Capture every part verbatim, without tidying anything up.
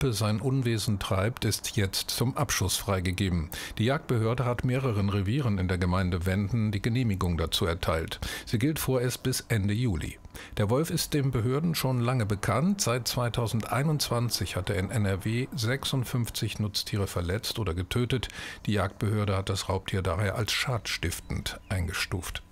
sein Unwesen treibt, ist jetzt zum Abschuss freigegeben. Die Jagdbehörde hat mehreren Revieren in der Gemeinde Wenden die Genehmigung dazu erteilt. Sie gilt vorerst bis Ende Juli. Der Wolf ist den Behörden schon lange bekannt. Seit zweitausendeinundzwanzig hat er in N R W sechsundfünfzig Nutztiere verletzt oder getötet. Die Jagdbehörde hat das Raubtier daher als schadstiftend eingestuft.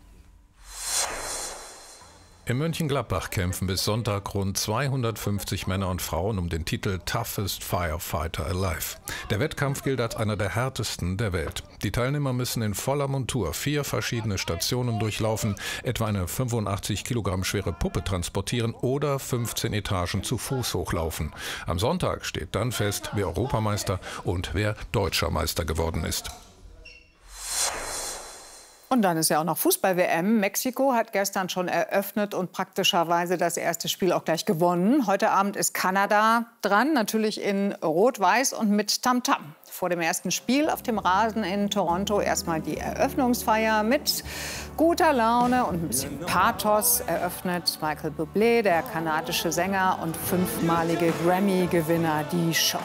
In Mönchengladbach kämpfen bis Sonntag rund zweihundertfünfzig Männer und Frauen um den Titel Toughest Firefighter Alive. Der Wettkampf gilt als einer der härtesten der Welt. Die Teilnehmer müssen in voller Montur vier verschiedene Stationen durchlaufen, etwa eine fünfundachtzig Kilogramm schwere Puppe transportieren oder fünfzehn Etagen zu Fuß hochlaufen. Am Sonntag steht dann fest, wer Europameister und wer Deutscher Meister geworden ist. Und dann ist ja auch noch Fußball-W M. Mexiko hat gestern schon eröffnet und praktischerweise das erste Spiel auch gleich gewonnen. Heute Abend ist Kanada dran, natürlich in Rot-Weiß und mit Tamtam. Vor dem ersten Spiel auf dem Rasen in Toronto erstmal die Eröffnungsfeier mit guter Laune und ein bisschen Pathos. Eröffnet Michael Bublé, der kanadische Sänger und fünfmalige Grammy-Gewinner, die Show.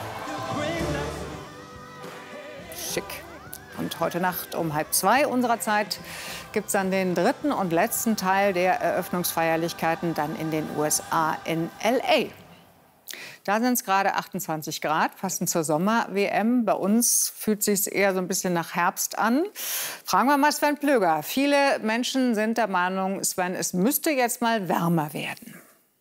Schick. Und heute Nacht um halb zwei unserer Zeit gibt es dann den dritten und letzten Teil der Eröffnungsfeierlichkeiten dann in den U S A in L A. Da sind es gerade achtundzwanzig Grad, passend zur Sommer-W M. Bei uns fühlt es sich eher so ein bisschen nach Herbst an. Fragen wir mal Sven Plöger. Viele Menschen sind der Meinung, Sven, es müsste jetzt mal wärmer werden.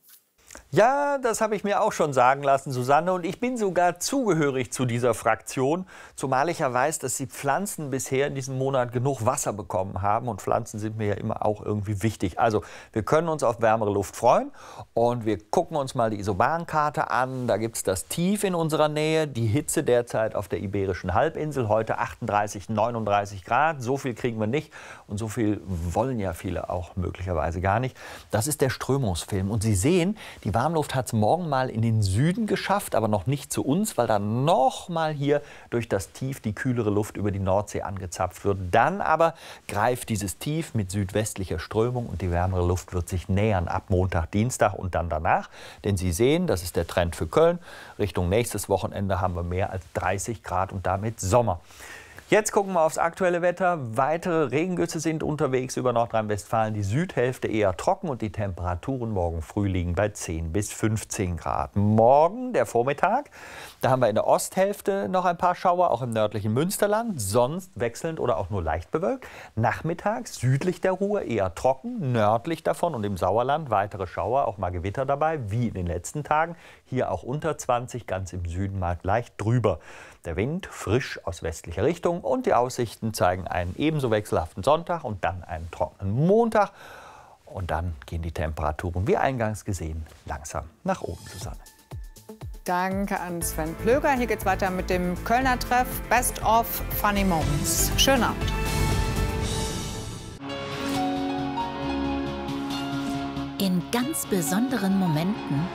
Ja, das habe ich mir auch schon sagen lassen, Susanne. Und ich bin sogar zugehörig zu dieser Fraktion. Zumal ich ja weiß, dass die Pflanzen bisher in diesem Monat genug Wasser bekommen haben. Und Pflanzen sind mir ja immer auch irgendwie wichtig. Also wir können uns auf wärmere Luft freuen. Und wir gucken uns mal die Isobarenkarte an. Da gibt es das Tief in unserer Nähe. Die Hitze derzeit auf der Iberischen Halbinsel. Heute achtunddreißig, neununddreißig Grad. So viel kriegen wir nicht. Und so viel wollen ja viele auch möglicherweise gar nicht. Das ist der Strömungsfilm. Und Sie sehen, die Warmluft hat es morgen mal in den Süden geschafft, aber noch nicht zu uns, weil dann noch mal hier durch das Tief die kühlere Luft über die Nordsee angezapft wird. Dann aber greift dieses Tief mit südwestlicher Strömung und die wärmere Luft wird sich nähern ab Montag, Dienstag und dann danach. Denn Sie sehen, das ist der Trend für Köln. Richtung nächstes Wochenende haben wir mehr als dreißig Grad und damit Sommer. Jetzt gucken wir aufs aktuelle Wetter. Weitere Regengüsse sind unterwegs über Nordrhein-Westfalen. Die Südhälfte eher trocken und die Temperaturen morgen früh liegen bei zehn bis fünfzehn Grad. Morgen, der Vormittag, da haben wir in der Osthälfte noch ein paar Schauer, auch im nördlichen Münsterland. Sonst wechselnd oder auch nur leicht bewölkt. Nachmittags südlich der Ruhr eher trocken, nördlich davon und im Sauerland weitere Schauer, auch mal Gewitter dabei, wie in den letzten Tagen. Hier auch unter zwanzig, ganz im Süden mal leicht drüber. Der Wind frisch aus westlicher Richtung und die Aussichten zeigen einen ebenso wechselhaften Sonntag und dann einen trockenen Montag. Und dann gehen die Temperaturen, wie eingangs gesehen, langsam nach oben, Susanne. Danke an Sven Plöger. Hier geht's weiter mit dem Kölner Treff Best of Funny Moments. Schönen Abend. In ganz besonderen Momenten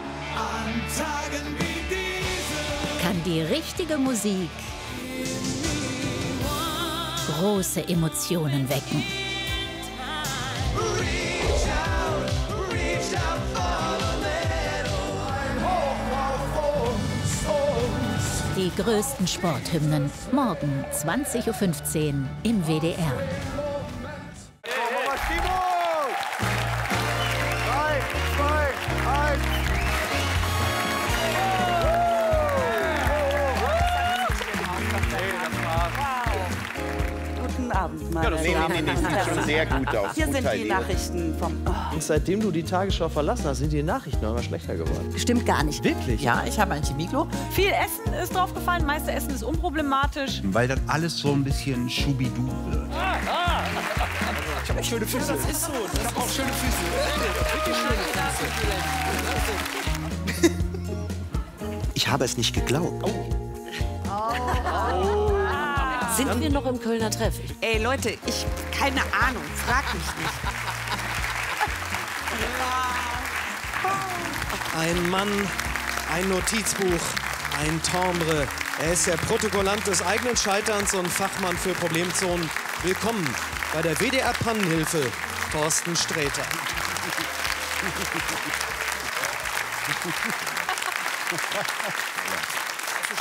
kann die richtige Musik große Emotionen wecken. Die größten Sporthymnen morgen zwanzig Uhr fünfzehn im W D R. Abend, meine ja, nee, nee, nee, nee, sieht schon sehr gut aus. Hier sind die Nachrichten vom... Oh. Und seitdem du die Tagesschau verlassen hast, sind die Nachrichten noch immer schlechter geworden. Stimmt gar nicht. Wirklich? Ja, ich habe ein Chemieglo. Viel Essen ist draufgefallen, meiste Essen ist unproblematisch. Weil dann alles so ein bisschen Schubidu wird. Ah, ah. Ich habe auch schöne Füße. Das ist so. Ich habe auch schöne Füße. Wirklich schöne Füße. Ich habe es nicht geglaubt. Oh. Oh. Sind wir noch im Kölner Treff? Ey, Leute, ich... keine Ahnung. Frag mich nicht. Ein Mann, ein Notizbuch, ein Timbre. Er ist der Protokollant des eigenen Scheiterns und Fachmann für Problemzonen. Willkommen bei der W D R-Pannenhilfe, Thorsten Sträter.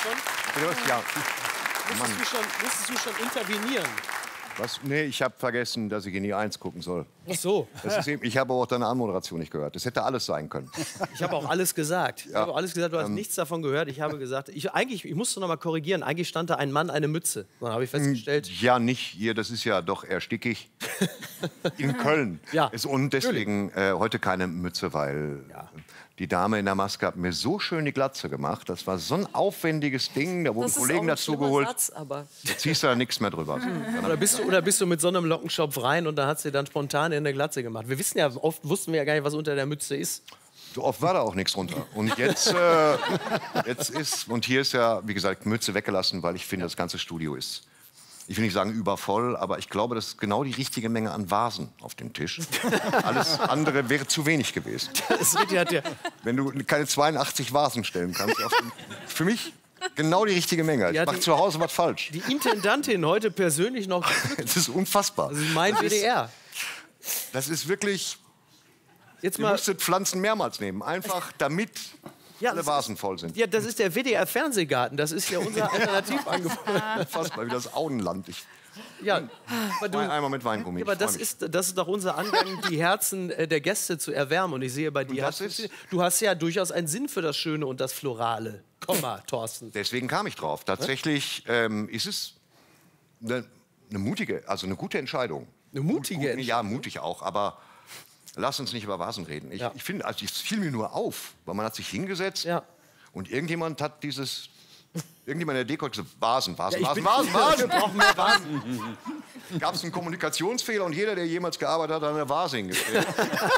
schon? Ja. Musstest du schon, musstest du schon intervenieren? Was? Nee, ich habe vergessen, dass ich in die eins gucken soll. Ach so. Das ist eben, ich habe auch deine Anmoderation nicht gehört. Das hätte alles sein können. Ich habe auch alles gesagt. Ich Ja. habe auch alles gesagt, du hast Ähm. nichts davon gehört. Ich habe gesagt, ich, eigentlich, ich musste noch mal korrigieren, eigentlich stand da ein Mann, eine Mütze. Dann habe ich festgestellt, Ja, nicht hier, das ist ja doch eher stickig. In Köln. Ja, Ist, und deswegen äh, heute keine Mütze, weil die Dame in der Maske hat mir so schön die Glatze gemacht. Das war so ein aufwendiges Ding. Da wurden Das ist Kollegen auch ein dazu schlimmer geholt. Satz, aber Da ziehst du da nichts mehr drüber. oder bist, du, oder bist du mit so einem Lockenschopf rein und da hat sie dann spontan in der Glatze gemacht. Wir wissen ja, oft wussten wir ja gar nicht, was unter der Mütze ist. So oft war da auch nichts drunter. Und jetzt, äh, jetzt ist, und hier ist ja, wie gesagt, Mütze weggelassen, weil ich finde, das ganze Studio ist, ich will nicht sagen übervoll, aber ich glaube, das ist genau die richtige Menge an Vasen auf dem Tisch. Alles andere wäre zu wenig gewesen. Das hat ja Wenn du keine zweiundachtzig Vasen stellen kannst, auf dem, für mich genau die richtige Menge. Ja, Ich mache die- zu Hause was falsch. die Intendantin heute persönlich noch. Das ist unfassbar. Also mein Das W D ist- R. Das ist wirklich. Jetzt Ihr mal, müsstet Pflanzen mehrmals nehmen, einfach damit Ja, alle das Vasen voll sind. ja, das ist der W D R Fernsehgarten. Das ist ja unser Alternativangebot. Unfassbar, wie das Auenland. Ich, Ja, aber du, einmal mit Weingummi. Ja, aber Ich freu das mich. ist, das ist doch unser Angang, die Herzen äh, der Gäste zu erwärmen. Und ich sehe bei dir, das hast ist- du- du hast ja durchaus einen Sinn für das Schöne und das Florale. Komma, Thorsten. Deswegen kam ich drauf. Tatsächlich ähm, ist es eine, eine mutige, also eine gute Entscheidung. Eine mutige Gut, Entscheidung? Ja, mutig auch, aber lass uns nicht über Vasen reden. Ich, Ja. ich finde, also es fiel mir nur auf, weil man hat sich hingesetzt Ja. und irgendjemand hat dieses, irgendjemand in der Deko hat gesagt, Vasen, Vasen, Ja, ich Vasen, bin- Vasen, Wir Vasen. brauchen mehr Vasen. Gab es einen Kommunikationsfehler und jeder, der jemals gearbeitet hat, hat eine Vase hingestellt.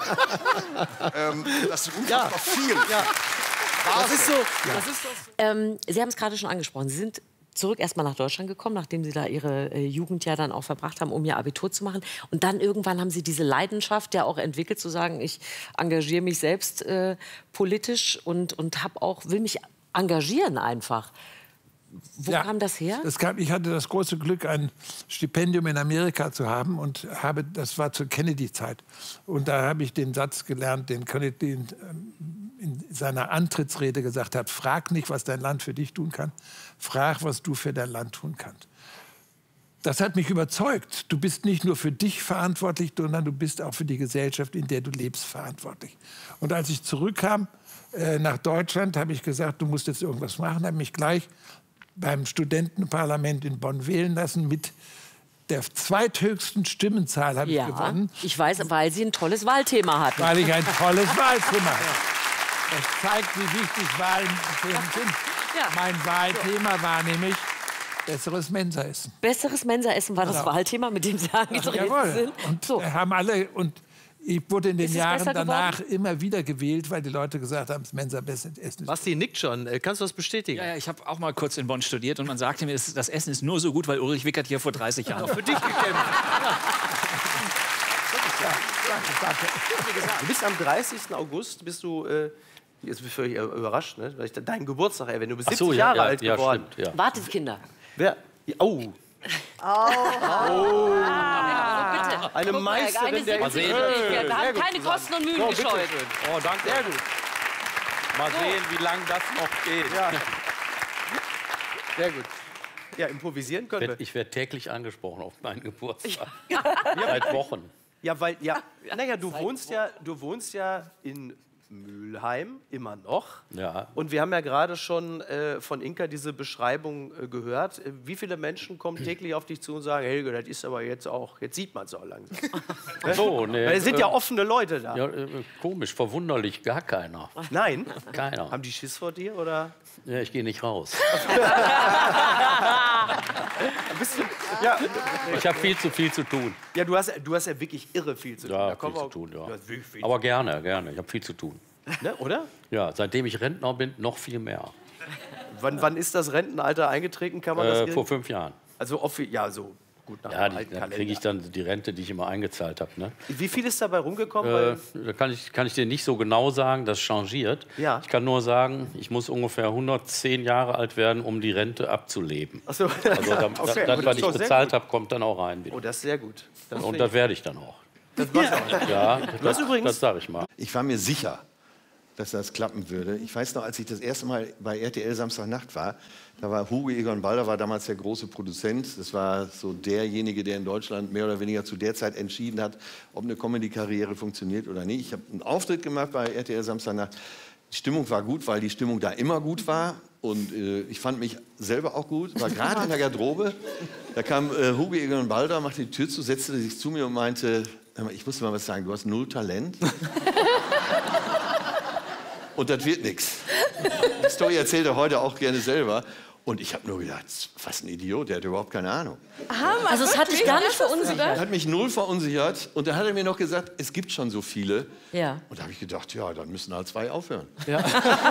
ähm, das ist unfassbar Ja. viel. Ja. Vase. Das ist so. Das ist so. ähm, Sie haben es gerade schon angesprochen. Sie sind zurück erstmal nach Deutschland gekommen, nachdem Sie da Ihre äh, Jugend ja dann auch verbracht haben, um Ihr Abitur zu machen. Und dann irgendwann haben Sie diese Leidenschaft ja auch entwickelt, zu sagen, ich engagiere mich selbst äh, politisch und, und hab auch, will mich engagieren einfach. Wo Ja, kam das her? Das kam, ich hatte das große Glück, ein Stipendium in Amerika zu haben und habe, das war zur Kennedy-Zeit. Und da habe ich den Satz gelernt, den Kennedy in, in seiner Antrittsrede gesagt hat: Frag nicht, was dein Land für dich tun kann, frag, was du für dein Land tun kannst. Das hat mich überzeugt. Du bist nicht nur für dich verantwortlich, sondern du bist auch für die Gesellschaft, in der du lebst, verantwortlich. Und als ich zurückkam äh, nach Deutschland, habe ich gesagt, du musst jetzt irgendwas machen. Habe mich gleich beim Studentenparlament in Bonn wählen lassen. Mit der zweithöchsten Stimmenzahl habe Ja, ich gewonnen, ich weiß, weil Sie ein tolles Wahlthema hatten. weil ich ein tolles Wahlthema habe. Das zeigt, wie wichtig Wahlen sind. Ja. Mein Wahlthema war nämlich besseres Mensaessen. Besseres Mensaessen war das Ja. Wahlthema, mit dem Sie angetreten Jawohl. sind. Und So. äh, haben alle, und ich wurde in den Ist es Jahren besser danach geworden? immer wieder gewählt, weil die Leute gesagt haben, das Mensa-Essen ist Basti nickt schon. Äh, Kannst du das bestätigen? Ja, ja, ich habe auch mal kurz in Bonn studiert und man sagte mir, das, das Essen ist nur so gut, weil Ulrich Wickert hier vor dreißig Jahren Für dich gekämpft. Du bist am dreißigsten August, bist du, äh, jetzt bin ich völlig überrascht, ne? Weil ich da- dein Geburtstag erwähne. Du bist Ach so, siebzig ja, Jahre ja, alt ja, geworden. stimmt, ja. Wartet, Kinder. Wer? Oh. Oh. bitte. Eine Guck mal, Meisterin eine der siebzig. Hey, Wir sehr haben gut, keine Susanne. Kosten und Mühen So, bitte gescheut. schön. Oh, danke. Sehr gut. Mal sehen, wie lange das noch geht. Ja. Sehr gut. Ja, improvisieren können wir. Ich werde täglich angesprochen auf meinen Geburtstag. Ja. Seit Wochen. Ja, weil, ja, naja, du wohnst ja, du wohnst ja in Mülheim, immer noch. Ja. Und wir haben ja gerade schon äh, von Inka diese Beschreibung äh, gehört. Äh, Wie viele Menschen kommen täglich auf dich zu und sagen, Helge, das ist aber jetzt auch, jetzt sieht man es auch langsam. Ach so, nee, Weil es sind ja äh, offene Leute da. Ja, äh, komisch, verwunderlich, gar keiner. Nein? Keiner. Haben die Schiss vor dir, oder? Ja, ich gehe nicht raus. Bist du, ja, Ich habe viel zu viel zu tun. ja du, hast, du hast ja wirklich irre viel zu tun. Ja, Da kommen viel wir zu auch- tun, ja. Du hast wirklich viel Aber gerne, gerne. Ich habe viel zu tun. Ne, oder? Ja, seitdem ich Rentner bin, noch viel mehr. Wann, wann ist das Rentenalter eingetreten? Kann man das Äh, irgendwie- vor fünf Jahren. Also, offi- ja, so gut nach Ja, dem die, alten dann Kalender. kriege ich dann die Rente, die ich immer eingezahlt habe. Ne? Wie viel ist dabei rumgekommen? Äh, Weil- da kann ich, kann ich dir nicht so genau sagen, das changiert. Ja. Ich kann nur sagen, ich muss ungefähr hundertzehn Jahre alt werden, um die Rente abzuleben. Ach so. Also da, Okay, das, aber das, das was ist ich doch sehr bezahlt gut. habe, kommt dann auch rein wieder. Oh, das ist sehr gut. Das Und finde das ich- werde ich dann auch. Das machst du auch. Ja, Du hast das, übrigens- das sage ich mal. Ich war mir sicher, dass das klappen würde. Ich weiß noch, als ich das erste Mal bei R T L Samstagnacht war, da war Hugo Egon Balder war damals der große Produzent. Das war so derjenige, der in Deutschland mehr oder weniger zu der Zeit entschieden hat, ob eine Comedy-Karriere funktioniert oder nicht. Ich habe einen Auftritt gemacht bei R T L Samstagnacht. Die Stimmung war gut, weil die Stimmung da immer gut war. Und äh, ich fand mich selber auch gut. War gerade in der Garderobe. Da kam äh, Hugo Egon Balder, machte die Tür zu, setzte sich zu mir und meinte, ich muss mal was sagen, du hast null Talent. Und das wird nichts. Die Story erzählt er heute auch gerne selber. Und ich habe nur gedacht, was ein Idiot, der hat überhaupt keine Ahnung. Aha, also es hat dich gar nicht verunsichert? Er hat mich null verunsichert. Und dann hat er mir noch gesagt, es gibt schon so viele. Ja. Und da habe ich gedacht, ja, dann müssen halt zwei aufhören. Ja.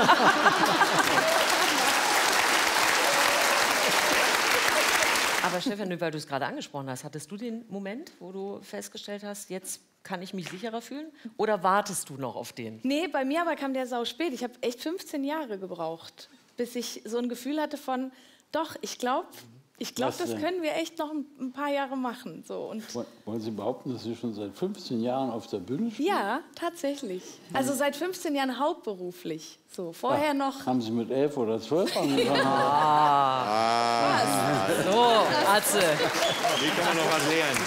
Aber Stefan, weil du es gerade angesprochen hast, hattest du den Moment, wo du festgestellt hast, jetzt kann ich mich sicherer fühlen? Oder wartest du noch auf den? Nee, bei mir aber kam der sau spät. Ich habe echt fünfzehn Jahre gebraucht, bis ich so ein Gefühl hatte von, doch, ich glaube, ich glaub, das denn? können wir echt noch ein, ein paar Jahre machen. So, und Wollen Sie behaupten, dass Sie schon seit fünfzehn Jahren auf der Bühne stehen? ja, tatsächlich. Also seit fünfzehn Jahren hauptberuflich. So, vorher Ja. noch... Haben Sie mit elf oder zwölf angefangen? Ah. Was? So, Atze. Hier kann man noch was lernen.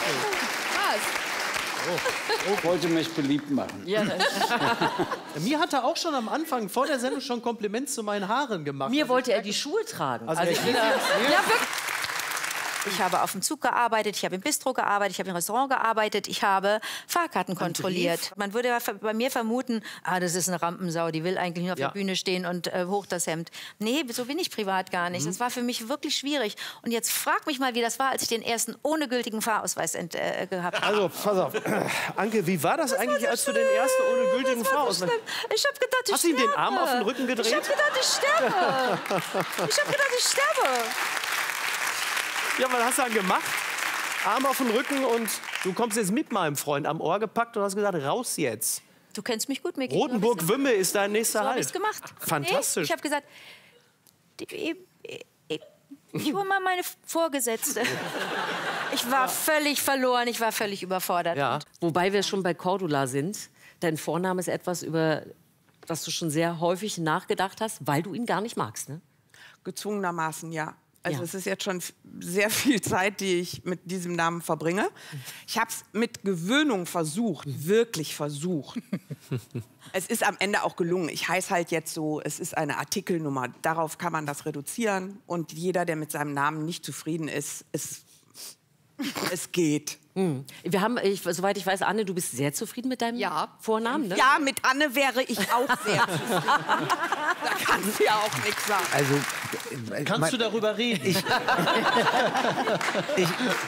Was? Ich wollte mich beliebt machen. Ja, Mir hat er auch schon am Anfang vor der Sendung schon Kompliment zu meinen Haaren gemacht. Mir wollte er die Schuhe tragen. Also Also ich ich will will das- ja, wirklich. Ich habe auf dem Zug gearbeitet, ich habe im Bistro gearbeitet, ich habe im Restaurant gearbeitet, ich habe Fahrkarten kontrolliert. Man würde bei mir vermuten, ah, das ist eine Rampensau, die will eigentlich nur auf Ja. der Bühne stehen und äh, hoch das Hemd. Nee, so bin ich privat gar nicht. Mhm. Das war für mich wirklich schwierig. Und jetzt frag mich mal, wie das war, als ich den ersten ohne gültigen Fahrausweis ent, äh, gehabt habe. Also, pass auf. Anke, wie war das, Das eigentlich, war so als du den schlimm. ersten ohne gültigen Das war so Fahrausweis... schlimm. Ich habe gedacht, ich Hast du ihm den sterbe. Arm auf den Rücken gedreht? Ich habe gedacht, ich sterbe. Ich habe gedacht, ich sterbe. Ja, was hast du dann gemacht? Arm auf den Rücken und du kommst jetzt mit meinem Freund am Ohr gepackt und hast gesagt, raus jetzt. Du kennst mich gut, Micky. Rotenburg-Wümme ist dein nächster So habe Halt. ich es gemacht. Fantastisch. Nee, ich habe gesagt, ich, ich, ich, ich hole mal meine Vorgesetzte. Ich war völlig verloren, ich war völlig überfordert. Ja. Wobei wir schon bei Cordula sind. Dein Vorname ist etwas, über das du schon sehr häufig nachgedacht hast, weil du ihn gar nicht magst, ne? Gezwungenermaßen, ja. Also Ja. es ist jetzt schon f- sehr viel Zeit, die ich mit diesem Namen verbringe. Ich habe es mit Gewöhnung versucht, wirklich versucht. Es ist am Ende auch gelungen. Ich heiße halt jetzt so, es ist eine Artikelnummer. Darauf kann man das reduzieren. Und jeder, der mit seinem Namen nicht zufrieden ist, es, es geht. Hm. Wir haben, ich, soweit ich weiß, Anne, du bist sehr zufrieden mit deinem Vornamen, ne? Ja, mit Anne wäre ich auch sehr zufrieden. Da kannst du ja auch nichts sagen. Also, äh, Kannst mein- du darüber reden? Ich, ich,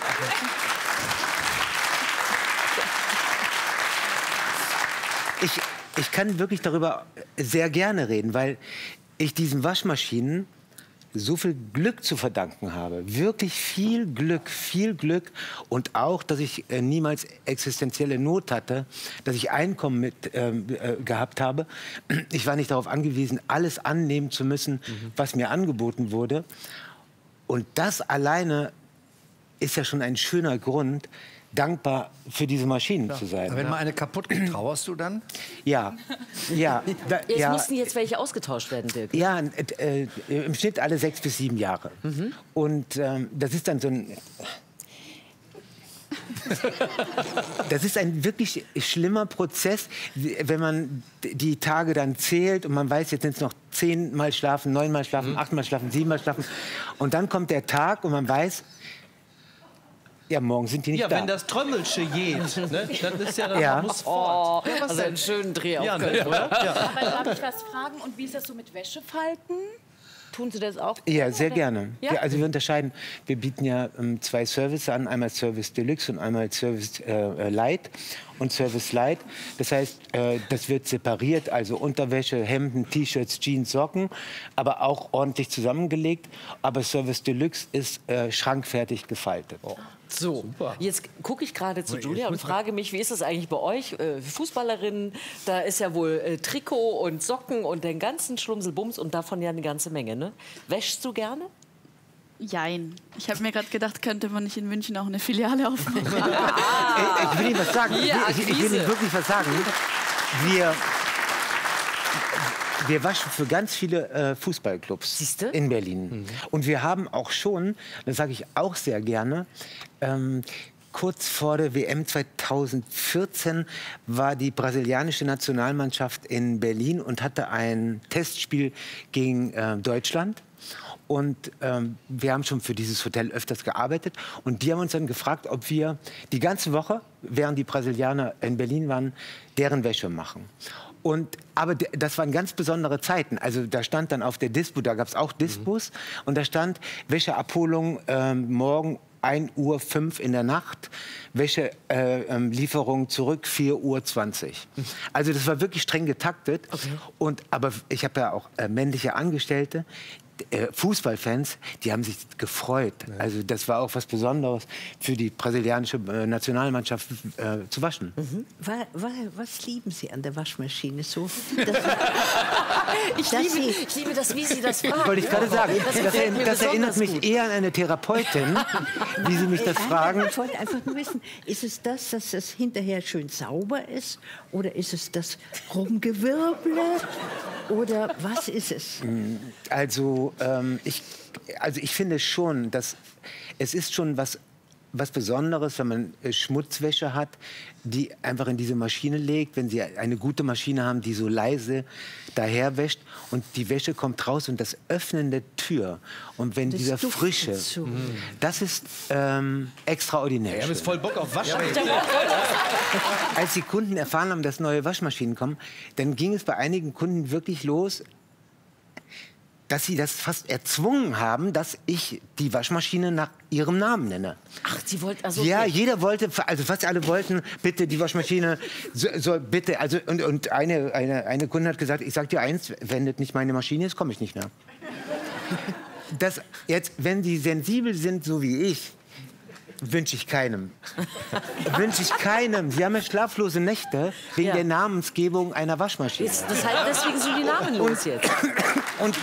ich, ich kann wirklich darüber sehr gerne reden, weil ich diesen Waschmaschinen so viel Glück zu verdanken habe. Wirklich viel Glück, viel Glück. Und auch, dass ich äh, niemals existenzielle Not hatte, dass ich Einkommen mit, ähm, äh, gehabt habe. Ich war nicht darauf angewiesen, alles annehmen zu müssen, was mir angeboten wurde. Und das alleine ist ja schon ein schöner Grund, dankbar für diese Maschinen zu sein. Aber wenn mal eine kaputt geht, trauerst du dann? Ja, ja. Da, Es ja. mussten jetzt welche ausgetauscht werden, Dirk. Ja, äh, äh, im Schnitt alle sechs bis sieben Jahre. Und ähm, das ist dann so ein... Das ist ein wirklich schlimmer Prozess, wenn man die Tage dann zählt und man weiß, jetzt sind es noch zehnmal schlafen, neunmal schlafen, achtmal schlafen, siebenmal schlafen. Und dann kommt der Tag und man weiß, ja, morgen sind die nicht Ja, da. wenn das Trömmelsche geht, ne, dann ist ja, dann Ja. muss fort. Oh, Ja, was also denn? einen schönen Dreh auf Ja, ne, Köln, oder? oder? Ja. Aber darf ich was fragen? Und wie ist das so mit Wäschefalten? Tun Sie das auch? Ja, sehr Oder? gerne. Ja? Ja, also wir unterscheiden, wir bieten ja ähm, zwei Services an, einmal Service Deluxe und einmal Service äh, Light und Service Light. Das heißt, äh, das wird separiert, also Unterwäsche, Hemden, T-Shirts, Jeans, Socken, aber auch ordentlich zusammengelegt. Aber Service Deluxe ist äh, schrankfertig gefaltet. So, jetzt gucke ich gerade zu Julia und frage mich, wie ist das eigentlich bei euch? Äh, Fußballerinnen, da ist ja wohl äh, Trikot und Socken und den ganzen Schlumselbums und davon ja eine ganze Menge, ne? Wäschst du gerne? Jein. Ich habe mir gerade gedacht, könnte man nicht in München auch eine Filiale aufmachen? Ich, ich will Ihnen was sagen. Hier, Ich, ich, ich will Akquise. Ihnen wirklich was sagen. Wir, wir waschen für ganz viele äh, Fußballclubs Siehste? in Berlin. Mhm. Und wir haben auch schon, das sage ich auch sehr gerne, ähm, kurz vor der W M zweitausendvierzehn war die brasilianische Nationalmannschaft in Berlin und hatte ein Testspiel gegen äh, Deutschland. Und ähm, wir haben schon für dieses Hotel öfters gearbeitet. Und die haben uns dann gefragt, ob wir die ganze Woche, während die Brasilianer in Berlin waren, deren Wäsche machen. Und, aber das waren ganz besondere Zeiten. Also da stand dann auf der Dispo, da gab es auch Dispos. Mhm. Und da stand Wäscheabholung äh, morgen ein Uhr fünf in der Nacht, Wäschelieferung äh, zurück vier Uhr zwanzig. Also das war wirklich streng getaktet. Okay. Und, aber ich habe ja auch äh, männliche Angestellte, äh, Fußballfans, die haben sich gefreut. Ja. Also das war auch was Besonderes für die brasilianische äh, Nationalmannschaft äh, zu waschen. Mhm. Wa- wa- was lieben Sie an der Waschmaschine so? Dass, ich, dass liebe, Sie, ich liebe das, wie Sie das fragen. Wollte ich gerade sagen. Das, Das, gefällt mir das erinnert mich gut. eher an eine Therapeutin, wie Sie mich das Nein, fragen. Ich wollte einfach nur wissen, ist es das, dass es hinterher schön sauber ist? Oder ist es das Rumgewirble? Oder was ist es? Also, ähm, ich, also ich finde schon, dass es ist schon was, was Besonderes, wenn man äh, Schmutzwäsche hat, die einfach in diese Maschine legt, wenn Sie eine gute Maschine haben, die so leise daher wäscht und die Wäsche kommt raus und das Öffnen der Tür und wenn Das dieser duftet Frische, so. das ist ähm, extraordinär. Ich habe jetzt voll Bock auf Waschen. Als die Kunden erfahren haben, dass neue Waschmaschinen kommen, dann ging es bei einigen Kunden wirklich los, dass sie das fast erzwungen haben, dass ich die Waschmaschine nach ihrem Namen nenne. Ach, Sie wollten also... Ja, okay. jeder wollte, also fast alle wollten, bitte die Waschmaschine, soll so, bitte, also und, und eine, eine, eine Kundin hat gesagt, ich sag dir eins, wenn das nicht meine Maschine ist, komme ich nicht mehr. Das jetzt, wenn die sensibel sind, so wie ich, wünsche ich keinem. Wünsche ich keinem. Sie haben ja schlaflose Nächte wegen Ja. der Namensgebung einer Waschmaschine. Jetzt, das heißt, deswegen sind die Namen los jetzt. Und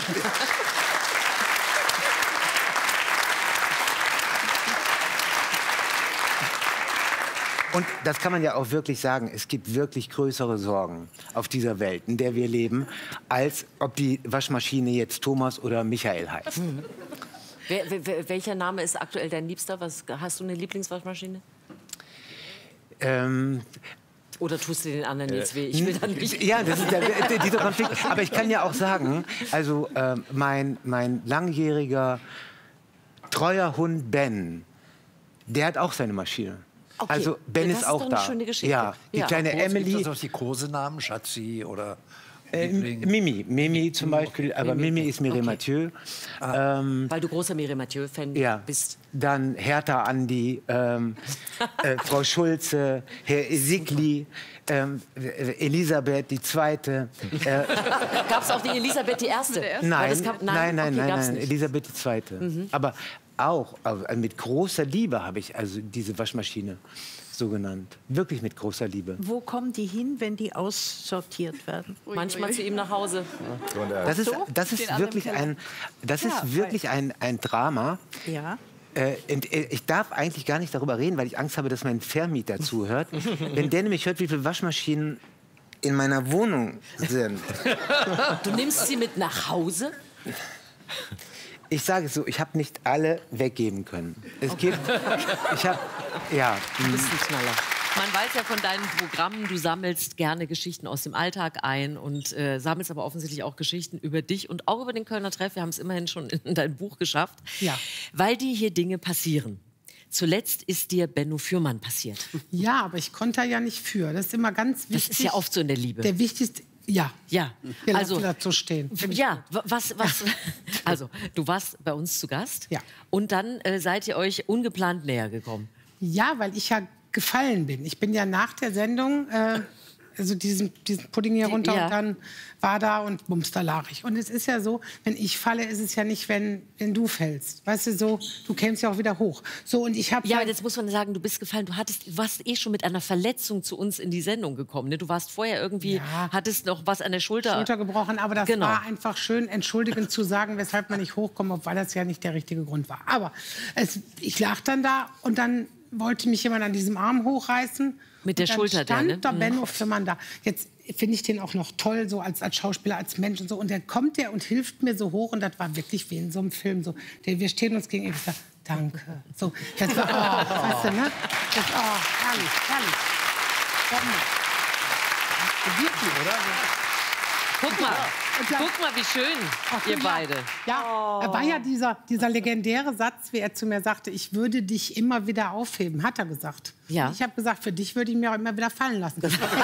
Und das kann man ja auch wirklich sagen, es gibt wirklich größere Sorgen auf dieser Welt, in der wir leben, als ob die Waschmaschine jetzt Thomas oder Michael heißt. Mhm. Wer, wer, welcher Name ist aktuell dein Liebster? Was, hast du eine Lieblingswaschmaschine? Ähm, Oder tust du den anderen jetzt weh? Ich will dann nicht. Ja, das ist der, der, dieser Konflikt. Aber ich kann ja auch sagen, also äh, mein, mein langjähriger, treuer Hund Ben, der hat auch seine Maschine. Okay. Also Ben Das ist ist auch doch eine da. schöne Geschichte. Ja, die Ja. kleine Gibt Emily. es auch die Kosenamen, Schatzi oder Äh, Liebling? Mimi, Mimi zum Beispiel, aber Mimi. Mimi ist Mireille Okay. Mathieu. Ähm, Weil du großer Mireille Mathieu-Fan ja, bist. dann Hertha Andi, ähm, äh, Frau Schulze, Herr Sigli, ähm, Elisabeth die Zweite. Äh, Gab es auch die Elisabeth die Erste? Weil nein, das kam- nein, nein, okay, nein, gab's nein, nicht. Elisabeth die Zweite. Mhm. Aber auch also mit großer Liebe habe ich also diese Waschmaschine so genannt. Wirklich mit großer Liebe. Wo kommen die hin, wenn die aussortiert werden? Manchmal zu ihm nach Hause. Das ist, So? das ist Den anderen wirklich Keller. ein, das Ja, ist wirklich ein, ein Drama. Ja. Äh, und, äh, ich darf eigentlich gar nicht darüber reden, weil ich Angst habe, dass mein Vermieter zuhört. Wenn der nämlich hört, wie viele Waschmaschinen in meiner Wohnung sind. Du nimmst sie mit nach Hause? Ich sage es so, ich habe nicht alle weggeben können. Es gibt, ich habe, ja. Du bist ein Knaller. Man weiß ja von deinen Programmen, du sammelst gerne Geschichten aus dem Alltag ein und äh, sammelst aber offensichtlich auch Geschichten über dich und auch über den Kölner Treff. Wir haben es immerhin schon in dein Buch geschafft. Ja. Weil dir hier Dinge passieren. Zuletzt ist dir Benno Fürmann passiert. Ja, aber ich konnte ja nicht für. Das ist immer ganz wichtig. Das ist ja oft so in der Liebe. Der wichtigste, ja. Ja, Wir also lassen dazu stehen. ja, wa- was, was, also du warst bei uns zu Gast Ja. und dann äh, seid ihr euch ungeplant näher gekommen. Ja, weil ich ja gefallen bin. Ich bin ja nach der Sendung, äh, also diesen, diesen Pudding hier Die- runter ja. und dann war da und bums, da lag ich. Und es ist ja so, wenn ich falle, ist es ja nicht, wenn, wenn du fällst. Weißt du, so, du kämst ja auch wieder hoch. So, und ich habe Ja, aber jetzt muss man sagen, du bist gefallen. Du hattest, du warst eh schon mit einer Verletzung zu uns in die Sendung gekommen. Ne? Du warst vorher irgendwie, Ja. hattest noch was an der Schulter. Schulter gebrochen, aber das Genau. war einfach schön, entschuldigend zu sagen, weshalb man nicht hochkommt, obwohl das ja nicht der richtige Grund war. Aber es, ich lag dann da und dann wollte mich jemand an diesem Arm hochreißen. Mit der und dann Schulter da, stand ne? der Mhm. Benno Fürmann da. Jetzt finde ich den auch noch toll, so als, als Schauspieler, als Mensch und so. Und dann kommt der und hilft mir so hoch und das war wirklich wie in so einem Film. So, der, wir stehen uns gegenüber und sagen, danke. So, das war, oh, weißt du, ne? Das, oh, herrlich, herrlich. Wirklich, oder? Guck mal, ja. guck mal, wie schön, Ach, ihr ja. beide. Ja, er war ja dieser, dieser legendäre Satz, wie er zu mir sagte, ich würde dich immer wieder aufheben, hat er gesagt. Ja. Ich habe gesagt, für dich würde ich mir auch immer wieder fallen lassen.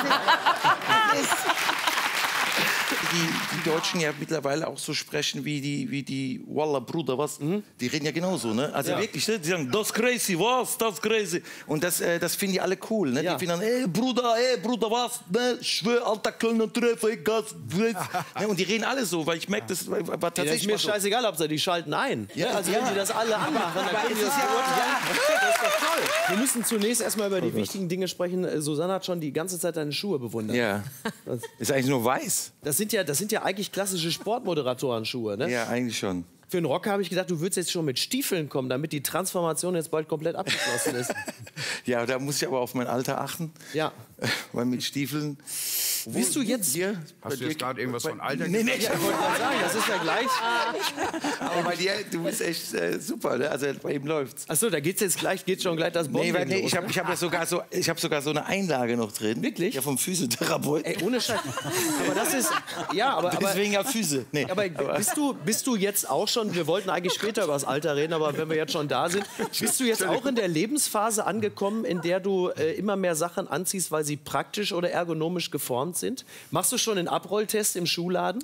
Die, die Deutschen ja mittlerweile auch so sprechen wie die, wie die Wallah Bruder, was? Mhm. Die reden ja genauso, ne? Also Ja. wirklich, ne? Die sagen, das crazy, was, das crazy. Und das, äh, das finden die alle cool, ne? Ja. Die finden dann, ey Bruder, ey Bruder, was, ne? Ich schwör, alter Kölner Treffer, ich Gas. Ne? Und die reden alle so, weil ich merke, das war Ja, tatsächlich das ist mir mal so. scheißegal, Hauptsache die schalten ein. Ja, also ja. wenn die das alle anmachen, dann Aber können die es das ist ja- beurteilen. Das ist doch toll. Wir müssen zunächst erstmal über die Oh Gott. wichtigen Dinge sprechen. Äh, Susanne hat schon die ganze Zeit deine Schuhe bewundert. Ja. Das ist eigentlich nur weiß. Das sind ja, das sind ja eigentlich klassische Sportmoderatoren-Schuhe, ne? Ja, eigentlich schon. Für einen Rocker habe ich gedacht, du würdest jetzt schon mit Stiefeln kommen, damit die Transformation jetzt bald komplett abgeschlossen ist. Ja, da muss ich aber auf mein Alter achten. Ja. Weil mit Stiefeln... Bist du jetzt hier? Hast du jetzt gerade irgendwas von Alter Nee, nee, gesagt? ich wollte gerade sagen, das ist ja gleich. Aber bei dir, du bist echt äh, super, ne? Also bei ihm läuft's. Ach so, da geht's jetzt gleich, geht schon gleich das Nee, Bonding weil, nee, los. ich habe ich hab ja sogar so, ich habe sogar so eine Einlage noch drin. Wirklich? Ja, vom Physiotherapeuten. Ey, ohne Scheiß. Aber das ist, ja, aber, aber Deswegen ja Füße. Nee, aber bist du, bist du jetzt auch schon, wir wollten eigentlich später über das Alter reden, aber wenn wir jetzt schon da sind, bist du jetzt auch in der Lebensphase angekommen, in der du äh, immer mehr Sachen anziehst, weil sie praktisch oder ergonomisch geformt sind? Machst du schon einen Abrolltest im Schuhladen?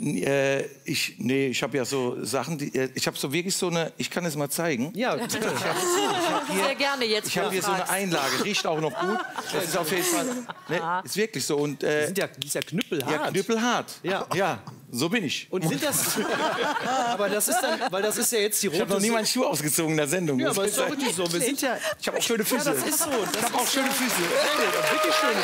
Äh, ich, nee, ich habe ja so Sachen, die, äh, ich habe so wirklich so eine, ich kann es mal zeigen. Ja, bitte. Ich hab, ich hab hier, Sehr gerne jetzt. Ich habe hier so eine Einlage, riecht auch noch gut. Das ist auf jeden Fall, ne, ist wirklich so. Und, äh, Die sind ja, die ist ja knüppelhart. ja, knüppelhart. Ja. ja, so bin ich. Und sind das, aber das ist dann, weil das ist ja jetzt die rote... Ich habe noch nie meinen Schuh ausgezogen in der Sendung. Ja, aber ist doch wirklich so. Wir sind ja... Ich habe auch schöne Füße. Ja, das ist so. Das ich habe auch ist schöne ja- Füße. Ja, wirklich schöne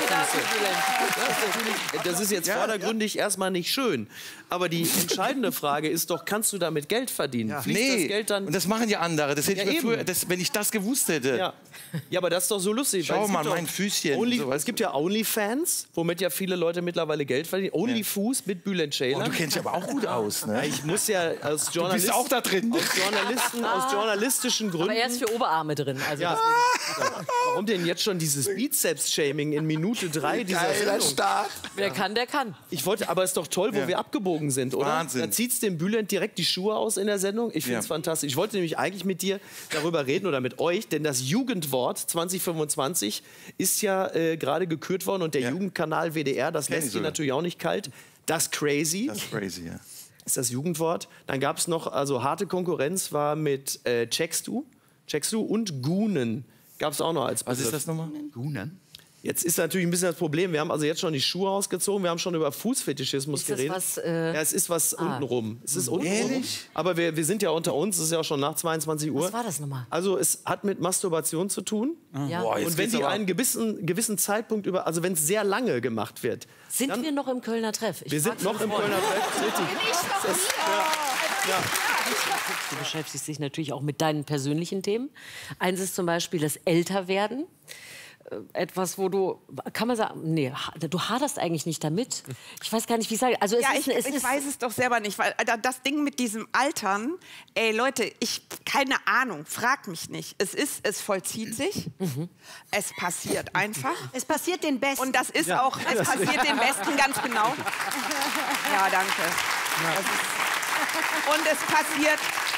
Füße. Das ist, natürlich, das ist jetzt vordergründig erstmal nicht schön. Aber die entscheidende Frage ist doch, kannst du damit Geld verdienen? Fließt Nee, das Geld dann... und das machen ja andere. Das hätte Ja, ich mir eben. früher, das, wenn ich das gewusst hätte. Ja. ja, aber das ist doch so lustig. Schau weil es mal, gibt doch mein Füßchen. Only, So, weißt es gibt ja OnlyFans, womit ja viele Leute mittlerweile Geld verdienen. OnlyFoos mit Bülent Ceylan. Oh, du kennst dich aber auch gut aus, ne? Ja, ich muss ja als Journalist... bist auch da drin. Aus, Journalisten, aus journalistischen Gründen... Aber er ist für Oberarme drin. Also Ja. deswegen- Warum denn jetzt schon dieses Bizeps-Shaming in Minute drei dieser Geiler Sendung? Start. Wer kann, der kann. Ich wollte, aber es ist doch toll, wo Ja. wir abgebogen sind, oder? Wahnsinn. Da zieht's dem Bülent direkt die Schuhe aus in der Sendung. Ich finde es Ja. fantastisch. Ich wollte nämlich eigentlich mit dir darüber reden oder mit euch, denn das Jugendwort zwanzig fünfundzwanzig ist ja äh, gerade gekürt worden und der Jugendkanal W D R, das Kenn ich lässt ihn sogar. natürlich auch nicht kalt. Das Crazy Das ist crazy, ja. ist das Jugendwort. Dann gab es noch, also harte Konkurrenz war mit äh, Checkst du, Checkst du und Gunen gab es auch noch als Begriff. Was ist das nochmal? Gunen? Jetzt ist natürlich ein bisschen das Problem, wir haben also jetzt schon die Schuhe ausgezogen, wir haben schon über Fußfetischismus Ist das geredet. was, äh, ja, es ist was ah. untenrum. Es ist untenrum. Ehrlich? Aber wir, wir sind ja unter uns, es ist ja auch schon nach zweiundzwanzig Uhr. Was war das nochmal? Also es hat mit Masturbation zu tun. Ja. Boah, jetzt Und wenn geht's die aber- einen gewissen, gewissen Zeitpunkt über, also wenn es sehr lange gemacht wird. Sind dann, wir noch im Kölner Treff? Ich wir frag sind noch von im vorne. Kölner Treff. Richtig. Das ist- ja. Ja. Du beschäftigst dich natürlich auch mit deinen persönlichen Themen. Eins ist zum Beispiel das Älterwerden. Äh, Etwas, wo du, kann man sagen, nee, ha- du haderst eigentlich nicht damit. Ich weiß gar nicht, wie ich sage. Also es Ja, ist, ich, es ich ist, weiß es doch selber nicht, weil äh, das Ding mit diesem Altern, ey Leute, ich, keine Ahnung, frag mich nicht. Es ist, es vollzieht sich, es passiert einfach. Es passiert den Besten. Und das ist Ja. auch, es passiert den Besten, ganz genau. Ja, danke. Das ist, und es passiert,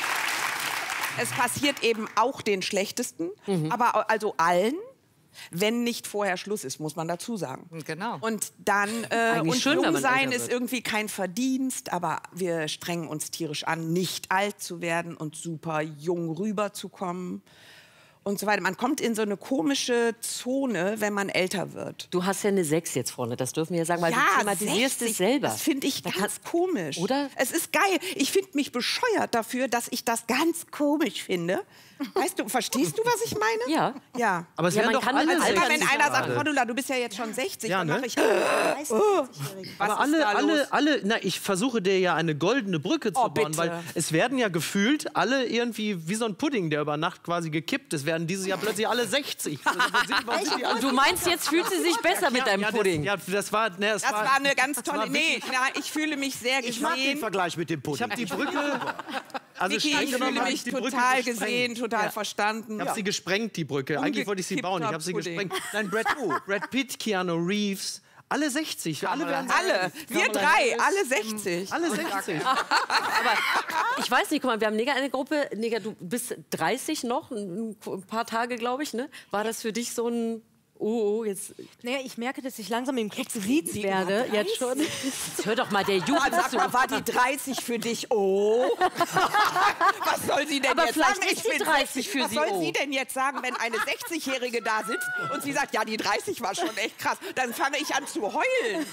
es passiert eben auch den Schlechtesten, aber au- also allen. Wenn nicht vorher Schluss ist, muss man dazu sagen. Genau. Und dann, äh, Eigentlich und schön, wenn jung man sein älter ist wird. irgendwie kein Verdienst, aber wir strengen uns tierisch an, nicht alt zu werden und super jung rüberzukommen und so weiter. Man kommt in so eine komische Zone, wenn man älter wird. du hast ja eine sechs jetzt vorne, das dürfen wir ja sagen, weil du thematisierst sechzig, es selber. Das finde ich Da ganz kann- komisch. Oder? Es ist geil. Ich finde mich bescheuert dafür, dass ich das ganz komisch finde. Weißt du, verstehst du, was ich meine? Ja. Ja. Aber es Ja, werden man doch kann alle als Aber wenn sechzig einer sagt, gerade. Cordula, du bist ja jetzt schon sechzig, Ja, dann ne? mache ich... Was Aber ist alle, da los? alle, alle, na, ich versuche dir ja eine goldene Brücke zu Oh, bauen, bitte. weil es werden ja gefühlt alle irgendwie wie so ein Pudding, der über Nacht quasi gekippt ist, werden werden dieses Jahr plötzlich alle sechzig. Und du meinst, jetzt fühlt sie sich besser mit deinem ja, Pudding? Das, ja, das war, ne, das, Das war, war eine ganz das tolle. war Nee, wirklich- na, ich fühle mich sehr gesehen. Ich mag den Vergleich mit dem Pudding. Ich habe die Brücke. Also Niki, streng ich genommen fühle habe mich die Brücke total gesprengt. gesehen, total Ja. verstanden. Ich habe Ja. sie gesprengt, die Brücke. Eigentlich wollte ich sie bauen. Ich habe sie Umgekippter gesprengt. Nein, Brad, Brad Pitt, Keanu Reeves, alle sechzig. Alle, werden Alle. Wir drei, alle sechzig. Alle sechzig. Aber ich weiß nicht, guck mal, wir haben Neger in der Gruppe. Neger, du bist dreißig noch, ein ein paar Tage, glaube ich, ne? War das für dich so ein... Oh, oh, jetzt... Naja, ich merke, dass ich langsam im gesiezt werde. Jetzt schon. Jetzt hör doch mal, der Jugend... Oh, sag mal, war die dreißig für dich? Oh. Was soll sie denn Aber jetzt vielleicht sagen? ist die dreißig für Was sie, soll oh. sie denn jetzt sagen, wenn eine sechzigjährige da sitzt und sie sagt, ja, die dreißig war schon echt krass? Dann fange ich an zu heulen.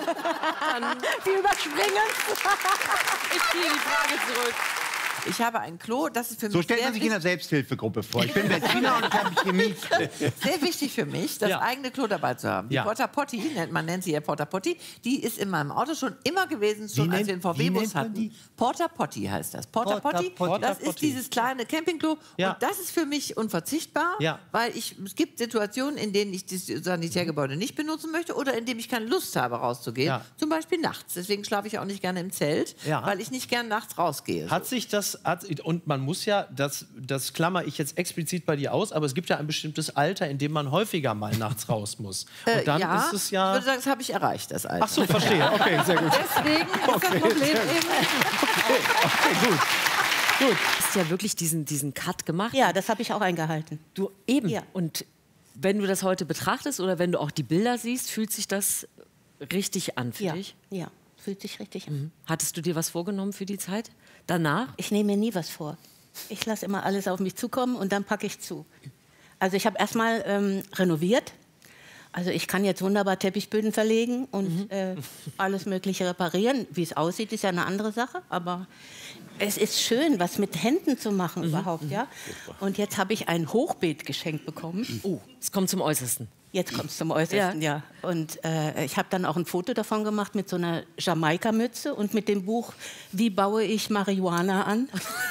Wir überspringen. Ich ziehe die Frage zurück. Ich habe ein Klo, das ist für mich So stellt sehr man sich in der wichtig, Selbsthilfegruppe vor. Ich bin Bettina und ich habe Chemie. sehr wichtig für mich, das Ja. eigene Klo dabei zu haben. Die Ja. Porta Potty, nennt man nennt sie ja Porta Potty, die ist in meinem Auto schon immer gewesen, schon Wie als nennt- wir einen V wie W-Bus nennt man hatten. die? Porta Potty heißt das. Porta, Porta Potty, Potty. das Porta ist dieses kleine Campingklo Ja. und das ist für mich unverzichtbar, Ja. weil ich, es gibt Situationen, in denen ich das Sanitärgebäude nicht benutzen möchte oder in denen ich keine Lust habe, rauszugehen. Ja. Zum Beispiel nachts. Deswegen schlafe ich auch nicht gerne im Zelt, Ja. weil ich nicht gern nachts rausgehe. Hat sich das, hat, und man muss ja, das, das klammer ich jetzt explizit bei dir aus, aber es gibt ja ein bestimmtes Alter, in dem man häufiger mal nachts raus muss. Und Äh, dann ja, ist es ja... ich würde sagen, das habe ich erreicht, das Alter. Ach so, verstehe. Okay, sehr gut. Deswegen ist das Okay, Problem sehr eben... Okay, gut. Du hast ja wirklich diesen, diesen Cut gemacht. Ja, das habe ich auch eingehalten. Du eben. Ja. Und wenn du das heute betrachtest oder wenn du auch die Bilder siehst, fühlt sich das richtig an für Ja, dich? ja, fühlt sich richtig an. Hattest du dir was vorgenommen für die Zeit danach? Ich nehme mir nie was vor. Ich lasse immer alles auf mich zukommen und dann packe ich zu. Also ich habe erstmal ähm, renoviert. Also ich kann jetzt wunderbar Teppichböden verlegen und äh, alles Mögliche reparieren. Wie es aussieht, ist ja eine andere Sache. Aber es ist schön, was mit Händen zu machen überhaupt, ja. Und jetzt habe ich ein Hochbeet geschenkt bekommen. Oh, es kommt zum Äußersten. Jetzt kommt es zum Äußersten, ja. Und äh, ich habe dann auch ein Foto davon gemacht mit so einer Jamaika-Mütze und mit dem Buch Wie baue ich Marihuana an?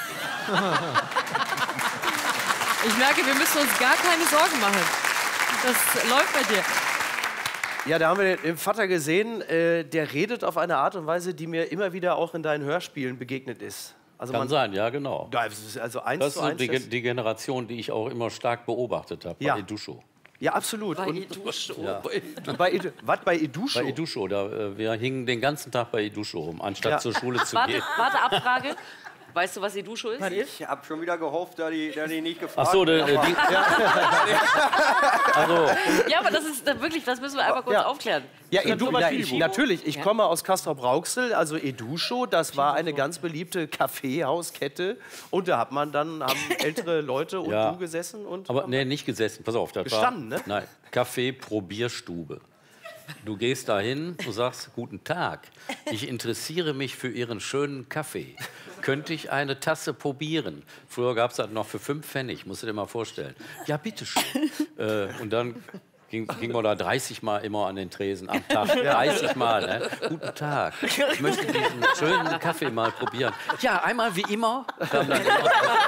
Ich merke, wir müssen uns gar keine Sorgen machen. Das läuft bei dir. Ja, da haben wir den Vater gesehen, äh, der redet auf eine Art und Weise, die mir immer wieder auch in deinen Hörspielen begegnet ist. Also Kann man, sein, ja, genau. Ja, es ist also eins Das ist zu so eins. die, das- die Generation, die ich auch immer stark beobachtet habe, Ja. bei Edusho. Ja, absolut. Bei Und- Edusho. Ja. Bei Edu, was, bei Edusho? Bei Edusho, da, äh, wir hingen den ganzen Tag bei Edusho rum, anstatt Ja. zur Schule zu Warte, gehen. warte, Abfrage. Weißt du, was Edusho ist? Ich habe schon wieder gehofft, dass die, dass die nicht gefragt Ach so, der, haben. äh, die, also, Ja, aber das ist äh, wirklich, das müssen wir einfach kurz Ja. aufklären. Ja, Das Edu, ist ja, viel ich, Buch. natürlich. Ich Ja. komme aus Castrop-Rauxel, also Edusho. Das war eine ganz beliebte Kaffeehauskette. Und da hat man dann haben ältere Leute und Ja. du gesessen und aber nee, nicht gesessen. Pass auf, das Gestanden, war, ne? Nein, Kaffee-Probierstube. Du gehst dahin, du sagst, guten Tag, ich interessiere mich für Ihren schönen Kaffee. Könnte ich eine Tasse probieren? Früher gab es das noch für fünf Pfennig, musst du dir mal vorstellen. Ja, bitteschön. äh, und dann ging, ging man da dreißig Mal immer an den Tresen am Tag. dreißig Mal. Ne? Guten Tag, ich möchte diesen schönen Kaffee mal probieren. Ja, einmal wie immer. Kam dann immer.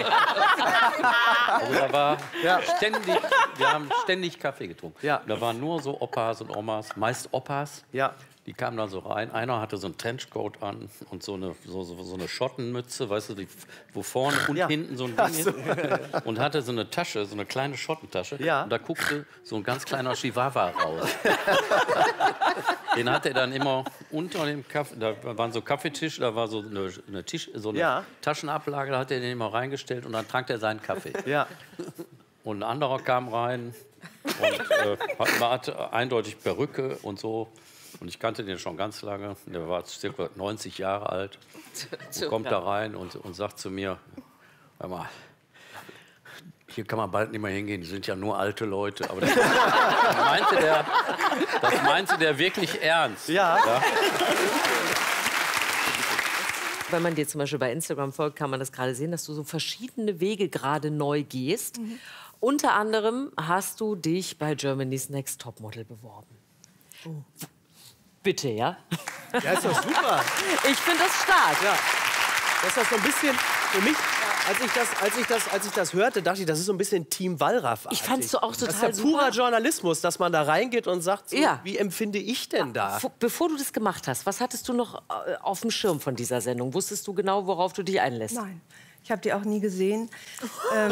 Also da war ständig, wir haben ständig Kaffee getrunken. Ja. Da waren nur so Opas und Omas, meist Opas. Ja. Die kamen dann so rein. Einer hatte so einen Trenchcoat an und so eine, so, so, so eine Schottenmütze, weißt du, die, wo vorne und Ja. hinten so ein Ach Ding so. ist. Und hatte so eine Tasche, so eine kleine Schottentasche. Ja. Und da guckte so ein ganz kleiner Chihuahua raus. Den hat er dann immer unter dem Kaffee, da waren so Kaffeetische, da war so eine, eine, Tisch, so eine Ja. Taschenablage, da hat er den immer reingestellt und dann trank er seinen Kaffee. Ja. Und ein anderer kam rein und äh, hat- hatte eindeutig Perücke und so. Und ich kannte den schon ganz lange. Der war circa neunzig Jahre alt. Und kommt da rein und, und sagt zu mir, hör mal, hier kann man bald nicht mehr hingehen, die sind ja nur alte Leute. Aber das meinte der, das meinte der wirklich ernst. Ja. ja. Wenn man dir zum Beispiel bei Instagram folgt, kann man das gerade sehen, dass du so verschiedene Wege gerade neu gehst. Mhm. Unter anderem hast du dich bei Germany's Next Topmodel beworben. Bitte, ja? Ja, ist doch super. Ich finde das stark. Ja. Das ist das so ein bisschen für mich. Als ich, das, als, ich das, als ich das hörte, dachte ich, das ist so ein bisschen Team Wallraff. Ich fand's so auch total Das ist ja super. purer Journalismus, dass man da reingeht und sagt, so, Ja. wie empfinde ich denn da? F- Bevor du das gemacht hast, was hattest du noch äh, auf dem Schirm von dieser Sendung? Wusstest du genau, worauf du dich einlässt? Nein. Ich habe die auch nie gesehen. ähm,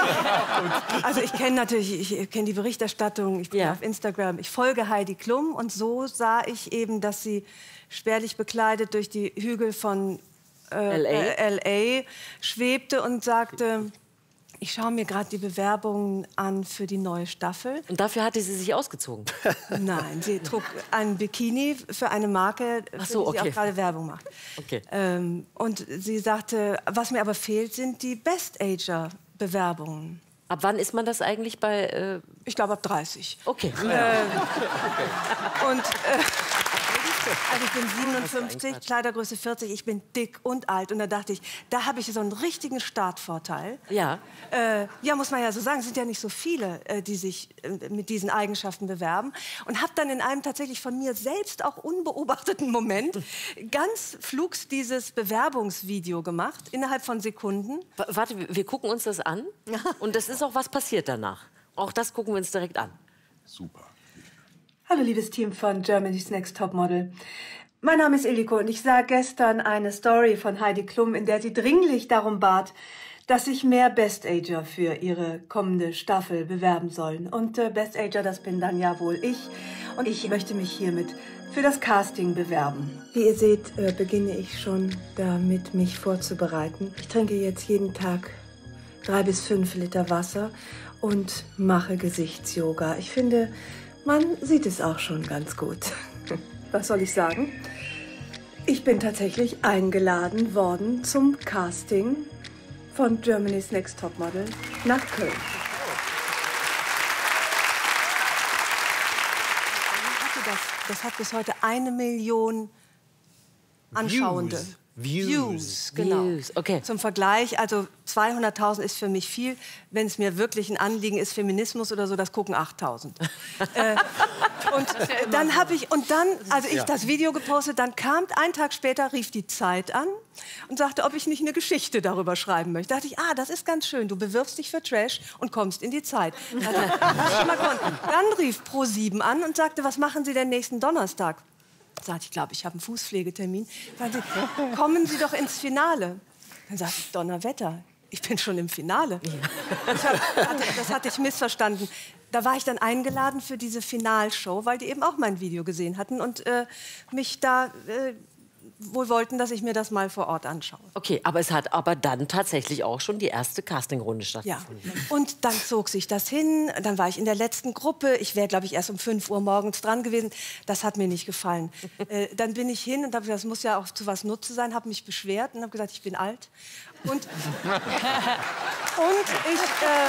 also ich kenne natürlich, ich kenne die Berichterstattung, ich bin Ja. auf Instagram, ich folge Heidi Klum und so sah ich eben, dass sie spärlich bekleidet durch die Hügel von äh, L A? äh, L A schwebte und sagte, ich schaue mir gerade die Bewerbungen an für die neue Staffel. Und dafür hatte sie sich ausgezogen? Nein, sie trug ein Bikini für eine Marke, für Ach so, die sie okay. auch gerade Werbung macht. Okay. Ähm, und sie sagte, was mir aber fehlt, sind die Best-Ager-Bewerbungen. Ab wann ist man das eigentlich bei... Äh Ich glaube ab dreißig. Okay. Ähm, und äh, also ich bin siebenundfünfzig, Kleidergröße vierzig, ich bin dick und alt. Und da dachte ich, da habe ich so einen richtigen Startvorteil. Ja. Äh, ja, muss man ja so sagen, es sind ja nicht so viele, äh, die sich äh, mit diesen Eigenschaften bewerben. Und habe dann in einem tatsächlich von mir selbst auch unbeobachteten Moment ganz flugs dieses Bewerbungsvideo gemacht, innerhalb von Sekunden. W- Warte, wir- wir gucken uns das an. Und das ist auch, was passiert danach. Auch das gucken wir uns direkt an. Super. Hallo liebes Team von Germany's Next Topmodel. Mein Name ist Iliko und ich sah gestern eine Story von Heidi Klum, in der sie dringlich darum bat, dass sich mehr Best-Ager für ihre kommende Staffel bewerben sollen. Und äh, Best-Ager, das bin dann ja wohl ich. Und ich möchte mich hiermit für das Casting bewerben. Wie ihr seht, äh, beginne ich schon damit, mich vorzubereiten. Ich trinke jetzt jeden Tag drei bis fünf Liter Wasser und mache Gesichtsyoga. Ich finde, man sieht es auch schon ganz gut. Was soll ich sagen? Ich bin tatsächlich eingeladen worden zum Casting von Germany's Next Topmodel nach Köln. Das, das hat bis heute eine Million Anschauende. Views. Views, genau. Views, okay. Zum Vergleich, also zweihunderttausend ist für mich viel. Wenn es mir wirklich ein Anliegen ist, Feminismus oder so, das gucken achttausend. äh, und äh, dann habe ich, und dann, also ich Ja. das Video gepostet, dann kam, einen Tag später rief die Zeit an und sagte, ob ich nicht eine Geschichte darüber schreiben möchte. Da dachte ich, ah, das ist ganz schön. Du bewirbst dich für Trash und kommst in die Zeit. Also, dann rief Pro sieben an und sagte, was machen Sie denn nächsten Donnerstag? Sagte ich, glaube, ich habe einen Fußpflegetermin. Sagte sie, kommen Sie doch ins Finale. Dann sagte ich, Donnerwetter, ich bin schon im Finale. Das, hat, hatte, das hatte ich missverstanden. Da war ich dann eingeladen für diese Finalshow, weil die eben auch mein Video gesehen hatten und äh, mich da äh, wohl wollten, dass ich mir das mal vor Ort anschaue. Okay, aber es hat aber dann tatsächlich auch schon die erste Castingrunde Ja, stattgefunden. und dann zog sich das hin. Dann war ich in der letzten Gruppe. Ich wäre, glaube ich, erst um fünf Uhr morgens dran gewesen. Das hat mir nicht gefallen. äh, dann bin ich hin und habe gesagt, das muss ja auch zu was Nutze sein. Habe mich beschwert und habe gesagt, ich bin alt. Und, und ich... Äh,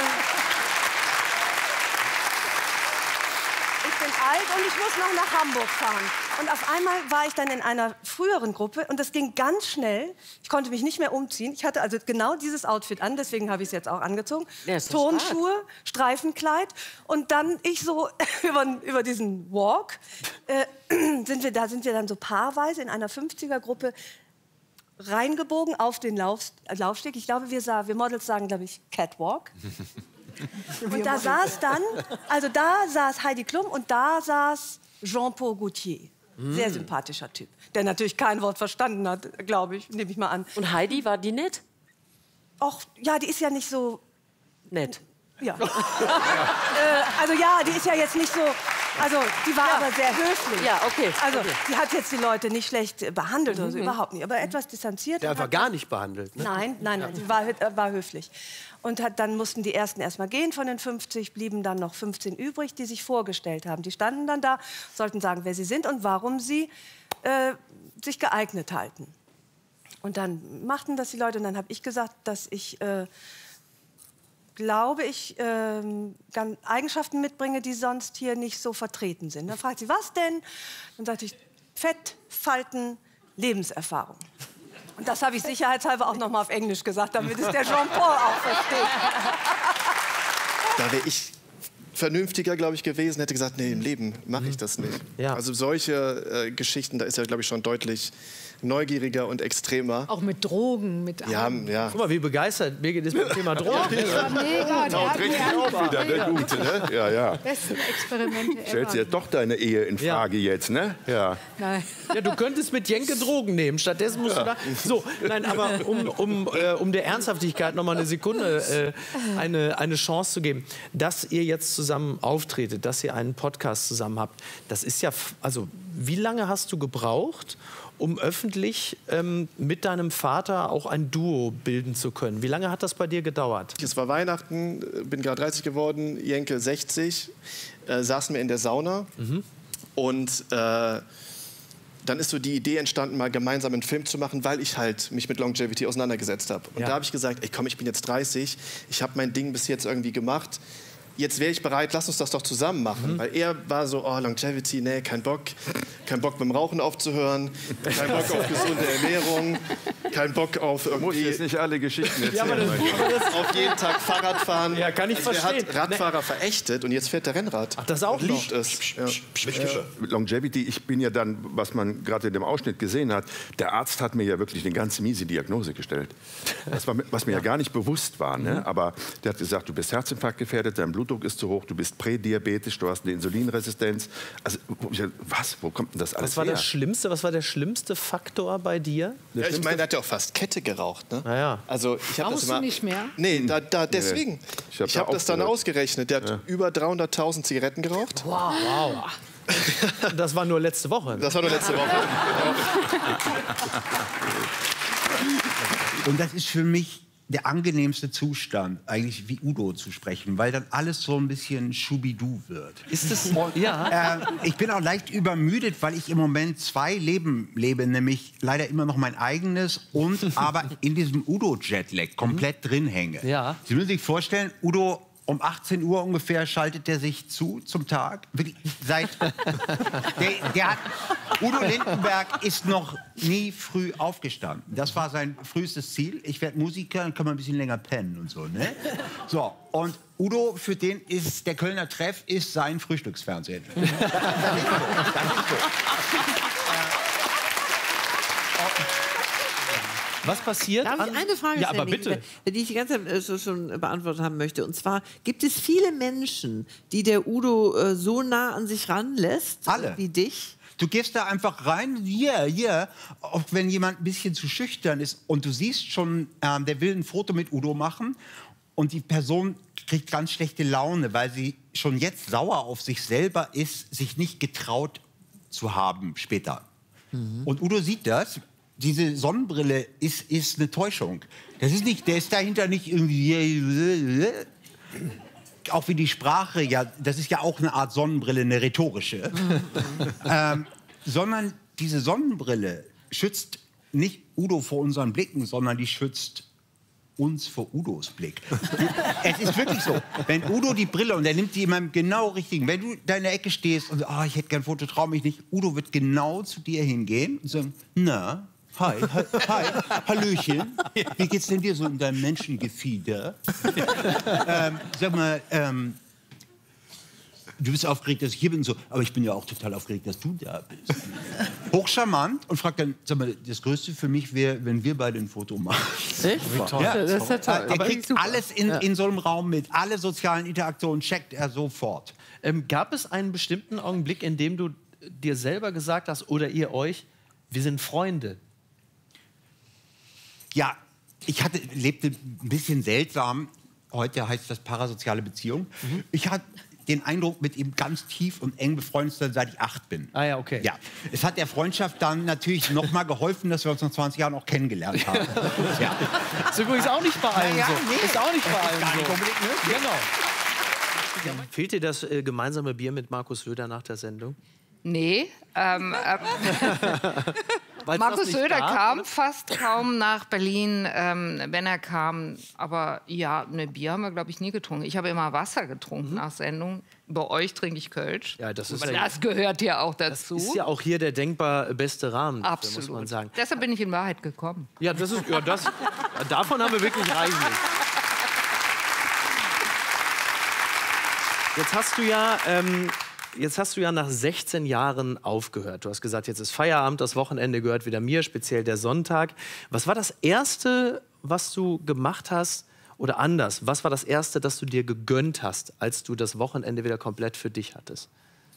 Ich bin alt und ich muss noch nach Hamburg fahren. Und auf einmal war ich dann in einer früheren Gruppe und das ging ganz schnell. Ich konnte mich nicht mehr umziehen. Ich hatte also genau dieses Outfit an, deswegen habe ich es jetzt auch angezogen. Ja, ist doch Turnschuhe, Streifenkleid und dann ich so über, über diesen Walk. Äh, sind wir, da sind wir dann so paarweise in einer fünfziger-Gruppe reingebogen auf den Lauf, Laufsteg. Ich glaube, wir, sah, wir Models sagen, glaube ich, Catwalk. Und da saß dann, also da saß Heidi Klum und da saß Jean-Paul Gaultier. Sehr sympathischer Typ, der natürlich kein Wort verstanden hat, glaube ich, nehme ich mal an. Und Heidi, war die nett? Och, ja, die ist ja nicht so... Nett. Ja. äh, also ja, die ist ja jetzt nicht so... Also, die war Ja. aber sehr höflich. Ja, okay. Also, Okay. die hat jetzt die Leute nicht schlecht äh, behandelt oder so, Mhm. überhaupt nicht. Aber etwas distanziert. Der und war hat- gar nicht behandelt. Ne? Nein, nein, nein, die war, hö- war höflich. Und hat, dann mussten die ersten erst mal gehen von den fünfzig, blieben dann noch fünfzehn übrig, die sich vorgestellt haben. Die standen dann da, sollten sagen, wer sie sind und warum sie äh, sich geeignet halten. Und dann machten das die Leute und dann habe ich gesagt, dass ich, äh, glaube ich, ähm, gan- Eigenschaften mitbringe, die sonst hier nicht so vertreten sind. Dann fragt sie, was denn? Dann sagte ich, Fett, Falten, Lebenserfahrung. Und das habe ich sicherheitshalber auch noch mal auf Englisch gesagt, damit es der Jean-Paul auch versteht. Da wäre ich vernünftiger, glaube ich, gewesen, hätte gesagt, nee, im Leben mache ich das nicht. Ja. Also solche äh, Geschichten, da ist er, glaube ich, schon deutlich neugieriger und extremer. Auch mit Drogen, mit Ja, allem. ja. Guck mal, wie begeistert Birgit ist beim Thema Drogen. Ja, mega. Taut richtig auf wieder, der Gute, ne? Ja, ja. Besten Experimente Stellst ever. ja doch deine Ehe in Frage jetzt, ne? Ja. Nein. Ja, du könntest mit Jenke Drogen nehmen. Stattdessen musst Ja. du da. So, nein, aber um, um, äh, um der Ernsthaftigkeit noch mal eine Sekunde äh, eine, eine Chance zu geben, dass ihr jetzt zusammen auftretet, dass ihr einen Podcast zusammen habt, das ist ja, f- also wie lange hast du gebraucht, um öffentlich ähm, mit deinem Vater auch ein Duo bilden zu können? Wie lange hat das bei dir gedauert? Es war Weihnachten, bin gerade dreißig geworden, Jenke sechzig, äh, saßen wir in der Sauna und äh, dann ist so die Idee entstanden, mal gemeinsam einen Film zu machen, weil ich halt mich mit Longevity auseinandergesetzt habe. Und Ja. da habe ich gesagt, ey komm, ich bin jetzt dreißig, ich habe mein Ding bis jetzt irgendwie gemacht. Jetzt wäre ich bereit, lass uns das doch zusammen machen. Weil er war so, oh, Longevity, nee, kein Bock. Kein Bock mit dem Rauchen aufzuhören, kein Bock auf gesunde Ernährung, kein Bock auf irgendwie... Du musst jetzt nicht alle Geschichten erzählen. Ja, aber das, mein aber das auf jeden Tag Fahrrad fahren. Ja, kann ich also verstehen. Er hat Radfahrer verächtet und jetzt fährt der Rennrad. Ach, das auch Liebt es. Ja. Mit Longevity, ich bin ja dann, was man gerade in dem Ausschnitt gesehen hat, der Arzt hat mir ja wirklich eine ganz miese Diagnose gestellt. Das war, was mir ja. ja gar nicht bewusst war. Ne? Aber der hat gesagt, du bist Herzinfarkt gefährdet, dein Blutdruck ist zu hoch, du bist prädiabetisch, du hast eine Insulinresistenz. Also, was, wo kommt denn das alles Was war her? das Schlimmste? Was war der schlimmste Faktor bei dir? Ja, ich meine, er hat ja auch fast Kette geraucht. Ne? Ja. Also ich habe das Brauchst du immer. nicht mehr? Nee, da, da deswegen. Nee. Ich Ich habe hab da das dann aufgehört. ausgerechnet. Der hat Ja. über dreihunderttausend Zigaretten geraucht. Wow. Wow. Das war nur letzte Woche. Das war nur letzte Woche. Und das ist für mich der angenehmste Zustand, eigentlich wie Udo zu sprechen, weil dann alles so ein bisschen Schubidu wird. Ist das? Ja. Äh, ich bin auch leicht übermüdet, weil ich im Moment zwei Leben lebe, nämlich leider immer noch mein eigenes und aber in diesem Udo-Jetlag komplett drin hänge. Ja. Sie müssen sich vorstellen, Udo um achtzehn Uhr ungefähr schaltet er sich zu zum Tag. Wirklich seit der, der hat, Udo Lindenberg ist noch nie früh aufgestanden. Das war sein frühestes Ziel. Ich werde Musiker, dann kann man ein bisschen länger pennen und so. Ne? So, und Udo, für den ist der Kölner Treff ist sein Frühstücksfernsehen. Das ist so. Das ist so. Was passiert? Darf ich an- eine Frage Ja, stellen, aber bitte. die, die ich die ganze Zeit äh, so schon beantwortet haben möchte? Und zwar, gibt es viele Menschen, die der Udo äh, so nah an sich ranlässt, Alle. wie dich? Du gehst da einfach rein, yeah, yeah, auch wenn jemand ein bisschen zu schüchtern ist und du siehst schon, ähm, der will ein Foto mit Udo machen und die Person kriegt ganz schlechte Laune, weil sie schon jetzt sauer auf sich selber ist, sich nicht getraut zu haben später. Und Udo sieht das. Diese Sonnenbrille ist, ist eine Täuschung. Das ist nicht, der ist dahinter nicht irgendwie... Auch wie die Sprache, ja, das ist ja auch eine Art Sonnenbrille, eine rhetorische. ähm, sondern diese Sonnenbrille schützt nicht Udo vor unseren Blicken, sondern die schützt uns vor Udos Blick. Es ist wirklich so. Wenn Udo die Brille, und er nimmt die immer im genau richtigen, wenn du da in der Ecke stehst und oh, ich hätte gern ein Foto, trau mich nicht, Udo wird genau zu dir hingehen und sagen, na, hi, hi, hi, Hallöchen, wie geht's denn dir so in deinem Menschengefieder? ähm, sag mal, ähm, du bist aufgeregt, dass ich hier bin, so, aber ich bin ja auch total aufgeregt, dass du da bist. Hochcharmant und fragt dann, sag mal, das Größte für mich wäre, wenn wir beide ein Foto machen. Echt? Ja, Ja, das ist ja toll. Der Aber kriegt super. alles in, Ja. in so einem Raum mit, alle sozialen Interaktionen checkt er sofort. Ähm, gab es einen bestimmten Augenblick, in dem du dir selber gesagt hast, oder ihr euch, wir sind Freunde? Ja, ich hatte, lebte ein bisschen seltsam. Heute heißt das parasoziale Beziehung. Ich hatte den Eindruck, mit ihm ganz tief und eng befreundet zu sein, seit ich acht bin. Ah ja, okay. Ja, es hat der Freundschaft dann natürlich noch mal geholfen, dass wir uns nach zwanzig Jahren auch kennengelernt haben. Ja. Ist übrigens auch nicht bei allen Ja, so. nee. Ist auch nicht bei allen Gar nicht so. unbedingt möglich. Genau. Fehlt dir das äh, gemeinsame Bier mit Markus Söder nach der Sendung? Nee. Ähm, äh, Weil's das Markus nicht Söder gab, kam oder? fast kaum nach Berlin, ähm, wenn er kam. Aber ja, ne Bier haben wir, glaube ich, nie getrunken. Ich habe immer Wasser getrunken nach Sendung. Bei euch trinke ich Kölsch. Ja, das ist Aber ja- das gehört ja auch dazu. Ist ja auch hier der denkbar beste Rahmen, dafür, Absolut. muss man sagen. Deshalb bin ich in Wahrheit gekommen. Ja, das ist, ja, das, davon haben wir wirklich reichlich. Jetzt hast du ja, ähm, jetzt hast du ja nach sechzehn Jahren aufgehört. Du hast gesagt, jetzt ist Feierabend, das Wochenende gehört wieder mir, speziell der Sonntag. Was war das Erste, was du gemacht hast, oder anders, was war das Erste, das du dir gegönnt hast, als du das Wochenende wieder komplett für dich hattest?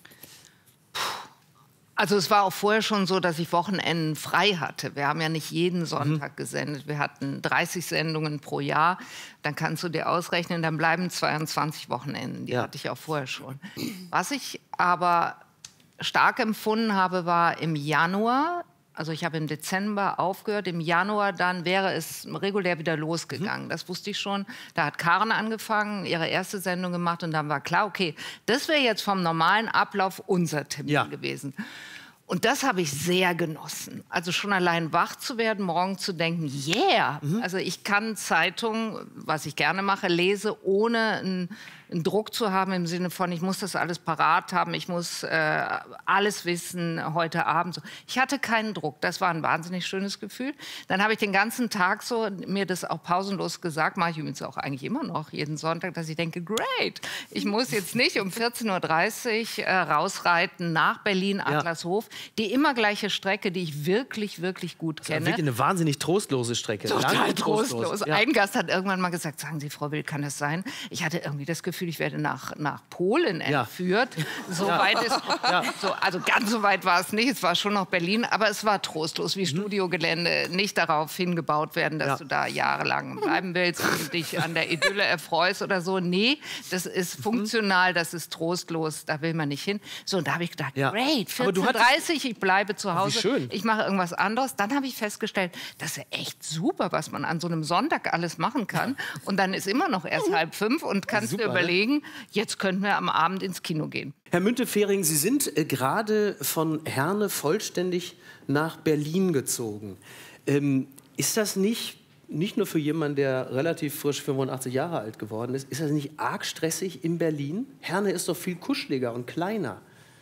Also es war auch vorher schon so, dass ich Wochenenden frei hatte. Wir haben ja nicht jeden Sonntag mhm. gesendet. Wir hatten dreißig Sendungen pro Jahr. Dann kannst du dir ausrechnen, dann bleiben zweiundzwanzig Wochenenden. Die ja. hatte ich auch vorher schon. Was ich aber stark empfunden habe, war im Januar. Also ich habe im Dezember aufgehört. Im Januar dann wäre es regulär wieder losgegangen. Mhm. Das wusste ich schon. Da hat Karen angefangen, ihre erste Sendung gemacht. Und dann war klar, okay, das wäre jetzt vom normalen Ablauf unser Termin ja. gewesen. Und das habe ich sehr genossen. Also schon allein wach zu werden, morgen zu denken, yeah! Mhm. Also ich kann Zeitung, was ich gerne mache, lese, ohne einen, einen Druck zu haben im Sinne von, ich muss das alles parat haben, ich muss äh, alles wissen heute Abend. So. Ich hatte keinen Druck. Das war ein wahnsinnig schönes Gefühl. Dann habe ich den ganzen Tag so mir das auch pausenlos gesagt, mache ich übrigens auch eigentlich immer noch jeden Sonntag, dass ich denke, great, ich muss jetzt nicht um vierzehn Uhr dreißig äh, rausreiten nach Berlin, Adlershof. Ja. Die immer gleiche Strecke, die ich wirklich, wirklich gut kenne. Das ist wirklich eine wahnsinnig trostlose Strecke. Total trostlos. Ja. Ein Gast hat irgendwann mal gesagt, sagen Sie, Frau Will, kann das sein? Ich hatte irgendwie das Gefühl, ich werde nach, nach Polen entführt. Ja. So ja. weit ist, ja. so, also ganz so weit war es nicht, es war schon noch Berlin, aber es war trostlos, wie mhm. Studiogelände nicht darauf hingebaut werden, dass ja. du da jahrelang bleiben willst und dich an der Idylle erfreust oder so. Nee, das ist funktional, das ist trostlos, da will man nicht hin. So, und da habe ich gedacht, ja. great, vierzehn Uhr dreißig, ich bleibe zu Hause, wie schön. Ich mache irgendwas anderes. Dann habe ich festgestellt, das ist echt super, was man an so einem Sonntag alles machen kann. Und dann ist immer noch erst halb fünf und kannst super, dir überlegen, ne? Jetzt könnten wir am Abend ins Kino gehen. Herr Müntefering, Sie sind äh, gerade von Herne vollständig nach Berlin gezogen. Ähm, ist das nicht, nicht nur für jemanden, der relativ frisch fünfundachtzig Jahre alt geworden ist, ist das nicht arg stressig in Berlin? Herne ist doch viel kuscheliger und kleiner.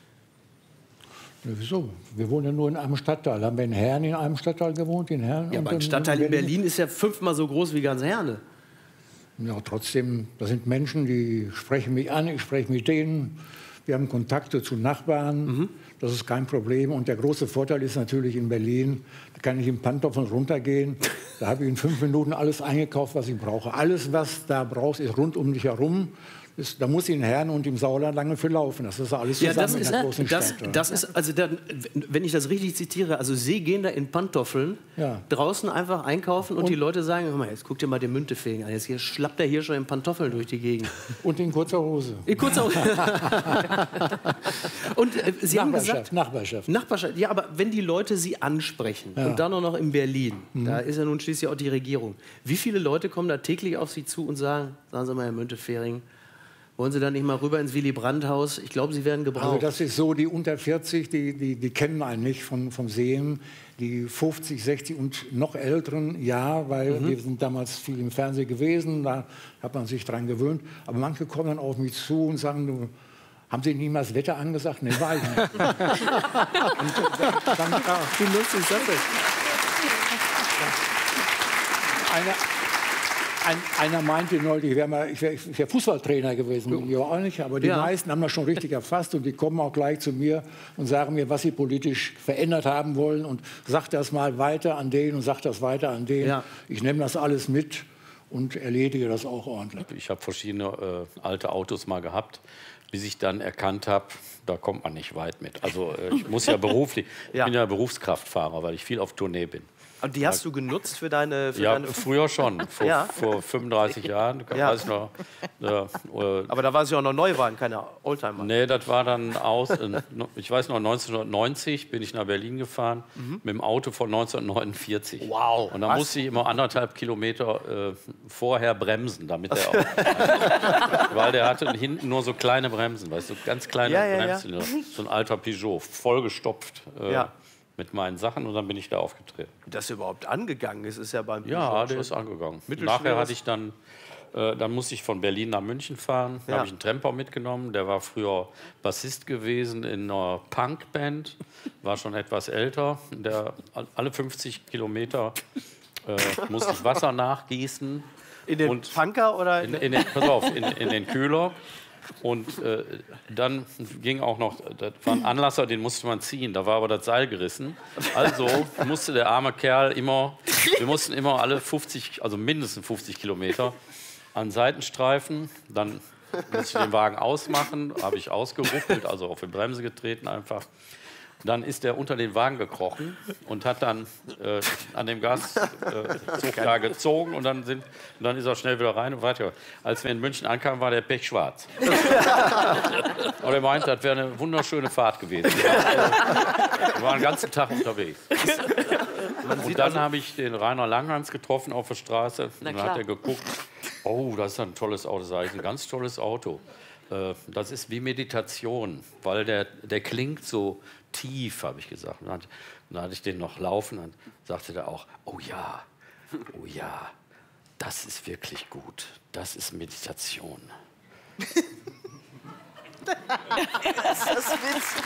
Ja, wieso? Wir wohnen ja nur in einem Stadtteil. Haben wir in Herne in einem Stadtteil gewohnt? In Herne ja, aber ein Stadtteil in Berlin ist ja fünfmal so groß wie ganz Herne. Ja, trotzdem, das sind Menschen, die sprechen mich an, ich spreche mit denen. Wir haben Kontakte zu Nachbarn, mhm. das ist kein Problem. Und der große Vorteil ist natürlich in Berlin, da kann ich in Pantoffeln runtergehen. Da habe ich in fünf Minuten alles eingekauft, was ich brauche. Alles, was da brauchst, ist rund um dich herum. Da muss ich in Herne und im Sauerland lange für laufen. Das ist alles zusammen ja, das in ist, der großen das, Stadt. Das ist, also dann, wenn ich das richtig zitiere, also Sie gehen da in Pantoffeln ja. draußen einfach einkaufen und, und die Leute sagen, hör mal, jetzt guck dir mal den Müntefering an, jetzt hier schlappt er hier schon in Pantoffeln durch die Gegend. Und in kurzer Hose. In kurzer Hose. Und äh, Sie haben gesagt, Nachbarschaft. Nachbarschaft. Ja, aber wenn die Leute Sie ansprechen ja. und dann auch noch in Berlin, mhm. da ist ja nun schließlich auch die Regierung. Wie viele Leute kommen da täglich auf Sie zu und sagen, sagen Sie mal, Herr Müntefering, wollen Sie dann nicht mal rüber ins Willy-Brandt-Haus? Ich glaube, Sie werden gebraucht. Also das ist so, die unter vierzig, die, die, die kennen einen nicht von, vom Sehen. Die fünfzig, sechzig und noch Älteren, ja, weil mhm. wir sind damals viel im Fernsehen gewesen, da hat man sich dran gewöhnt. Aber manche kommen dann auf mich zu und sagen, du, haben Sie nie mal das Wetter angesagt? Nee, war ich nicht. Und dann, ja, wie lustig ist das denn? Eine, Ein, einer meinte neulich, ich wäre wär, wär Fußballtrainer gewesen. Ja, auch nicht, aber die ja. meisten haben das schon richtig erfasst und die kommen auch gleich zu mir und sagen mir, was sie politisch verändert haben wollen und sagt das mal weiter an den und sagt das weiter an den. Ja. Ich nehme das alles mit und erledige das auch ordentlich. Ich habe verschiedene äh, alte Autos mal gehabt, bis ich dann erkannt habe, da kommt man nicht weit mit. Also äh, ich muss ja beruflich, ja. ich bin ja Berufskraftfahrer, weil ich viel auf Tournee bin. Und die hast du genutzt für deine... Für ja, deine früher schon. Vor, ja. vor fünfunddreißig Jahren. Ja. Weiß noch, äh, äh, Aber da war es ja auch noch Neuwagen, keine Oldtimer. Nee, das war dann aus... Äh, ich weiß noch, neunzehnhundertneunzig bin ich nach Berlin gefahren mhm. mit dem Auto von neunzehnhundertneunundvierzig. Wow. Und dann musste ich immer anderthalb Kilometer äh, vorher bremsen, damit der auch... weil der hatte hinten nur so kleine Bremsen, weißt du, ganz kleine ja, ja, Bremsen. Ja. So ein alter Peugeot, vollgestopft. Äh, ja. mit meinen Sachen und dann bin ich da aufgetreten. Das überhaupt angegangen ist, ist ja beim Ja, der ist angegangen. Nachher hatte ich dann, äh, dann musste ich von Berlin nach München fahren. Da ja. habe ich einen Tramper mitgenommen. Der war früher Bassist gewesen in einer Punkband, war schon etwas älter. Der, alle fünfzig Kilometer äh, musste ich Wasser nachgießen. In den und Punker oder? In, in den, pass auf, in, in den Kühler. Und äh, dann ging auch noch, das war ein Anlasser, den musste man ziehen, da war aber das Seil gerissen. Also musste der arme Kerl immer, wir mussten immer alle fünfzig, also mindestens fünfzig Kilometer an Seitenstreifen, dann musste ich den Wagen ausmachen, habe ich ausgeruckelt, also auf die Bremse getreten einfach. Dann ist er unter den Wagen gekrochen und hat dann äh, an dem Gaszug äh, da gezogen und dann, sind, und dann ist er schnell wieder rein und weiter. Als wir in München ankamen, war der pechschwarz. Und er meinte, das wäre eine wunderschöne Fahrt gewesen. Wir waren den ganzen Tag unterwegs. Und dann habe ich den Rainer Langhans getroffen auf der Straße. Und dann hat er geguckt, oh, das ist ein tolles Auto. Das ist ein ganz tolles Auto. Das ist wie Meditation, weil der, der klingt so tief, habe ich gesagt. Und dann, dann hatte ich den noch laufen und sagte er auch, oh ja, oh ja, das ist wirklich gut. Das ist Meditation. Das ist witzig.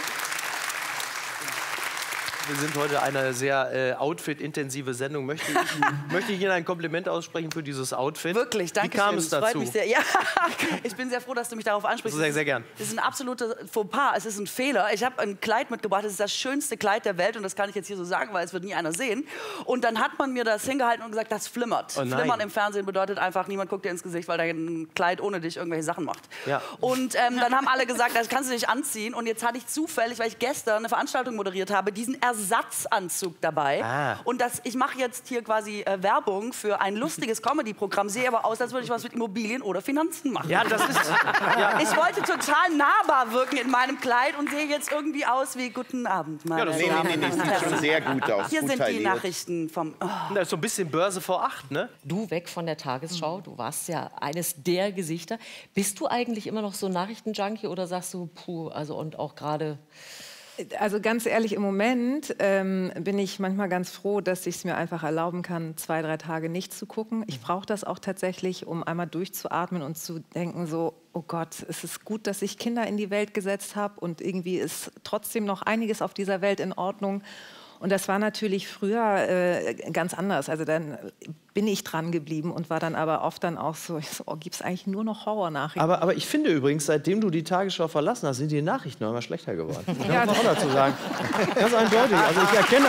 Wir sind heute eine sehr äh, outfit-intensive Sendung. Möchte ich, möchte ich Ihnen ein Kompliment aussprechen für dieses Outfit? Wirklich, danke Wie kam schön. es Das dazu? freut mich sehr. Ja, ich bin sehr froh, dass du mich darauf ansprichst. Sehr, sehr gern. Das ist ein absoluter Fauxpas, es ist ein Fehler. Ich habe ein Kleid mitgebracht, das ist das schönste Kleid der Welt und das kann ich jetzt hier so sagen, weil es wird nie einer sehen. Und dann hat man mir das hingehalten und gesagt, das flimmert. Oh nein. Flimmern im Fernsehen bedeutet einfach, niemand guckt dir ins Gesicht, weil dein Kleid ohne dich irgendwelche Sachen macht. Ja. Und ähm, dann haben alle gesagt, das kannst du nicht anziehen. Und jetzt hatte ich zufällig, weil ich gestern eine Veranstaltung moderiert habe, diesen Ersatzanzug dabei. Ah. Und das, ich mache jetzt hier quasi äh, Werbung für ein lustiges Comedy-Programm, sehe aber aus, als würde ich was mit Immobilien oder Finanzen machen. Ja, das ist... Ja. Ich wollte total nahbar wirken in meinem Kleid und sehe jetzt irgendwie aus wie Guten Abend, meine Ja, das- nee, Damen nee, nee, und sieht Herren. schon sehr gut aus, Hier gut sind die tailliert. Nachrichten vom... Oh. Das ist so ein bisschen Börse vor acht, ne? Du weg von der Tagesschau, du warst ja eines der Gesichter. Bist du eigentlich immer noch so Nachrichtenjunkie oder sagst du, puh, also und auch gerade... Also ganz ehrlich, im Moment ähm, bin ich manchmal ganz froh, dass ich es mir einfach erlauben kann, zwei, drei Tage nicht zu gucken. Ich brauche das auch tatsächlich, um einmal durchzuatmen und zu denken, so, oh Gott, es ist gut, dass ich Kinder in die Welt gesetzt habe und irgendwie ist trotzdem noch einiges auf dieser Welt in Ordnung. Und das war natürlich früher äh, ganz anders. Also dann bin ich dran geblieben und war dann aber oft dann auch so, so oh, gibt es eigentlich nur noch Horrornachrichten. Aber, aber ich finde übrigens, seitdem du die Tagesschau verlassen hast, sind die Nachrichten noch immer schlechter geworden. Das kann man auch dazu sagen. Ganz eindeutig. Also ich erkenne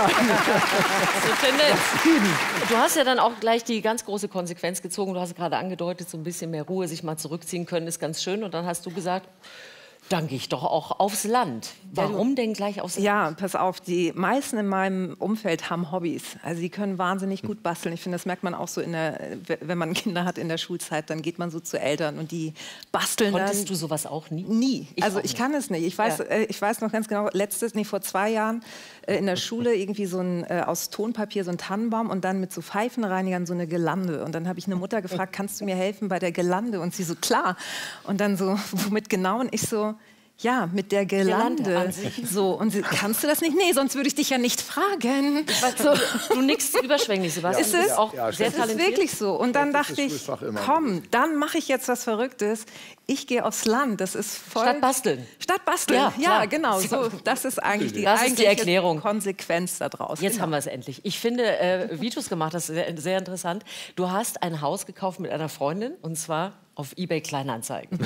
So Tendenz. Du hast ja dann auch gleich die ganz große Konsequenz gezogen. Du hast gerade angedeutet, so ein bisschen mehr Ruhe, sich mal zurückziehen können, ist ganz schön. Und dann hast du gesagt, dann gehe ich doch auch aufs Land. Warum denn gleich aufs Land? Ja, pass auf, die meisten in meinem Umfeld haben Hobbys. Also die können wahnsinnig gut basteln. Ich finde, das merkt man auch so, in der, wenn man Kinder hat in der Schulzeit, dann geht man so zu Eltern und die basteln dann. Konntest du sowas auch nie? Nie. Ich also auch ich nicht. kann es nicht. Ich weiß, Ja. äh, ich weiß noch ganz genau, letztes, nee, vor zwei Jahren äh, in der Schule irgendwie so ein, äh, aus Tonpapier so ein Tannenbaum und dann mit so Pfeifenreinigern so eine Girlande. Und dann habe ich eine Mutter gefragt, kannst du mir helfen bei der Girlande? Und sie so, klar. Und dann so, womit genau? Und ich so, ja, mit der Girlande. Girlande an sich. So, und sie, kannst du das nicht? Nee, sonst würde ich dich ja nicht fragen. So. Du nickst überschwänglich, Sebastian. Ist Du es? bist auch Ja, sehr das ist talentiert. wirklich so. Und dann dachte ich, Schulfach immer. komm, dann mache ich jetzt was Verrücktes. Ich gehe aufs Land. Das ist voll... Statt basteln. Statt basteln, Ja, ja, klar. genau. So, das ist eigentlich die, Das ist die eigentliche Erklärung. Konsequenz daraus. Jetzt Genau. haben wir es endlich. Ich finde, äh, wie du es gemacht hast, sehr, sehr interessant. Du hast ein Haus gekauft mit einer Freundin und zwar auf eBay Kleinanzeigen.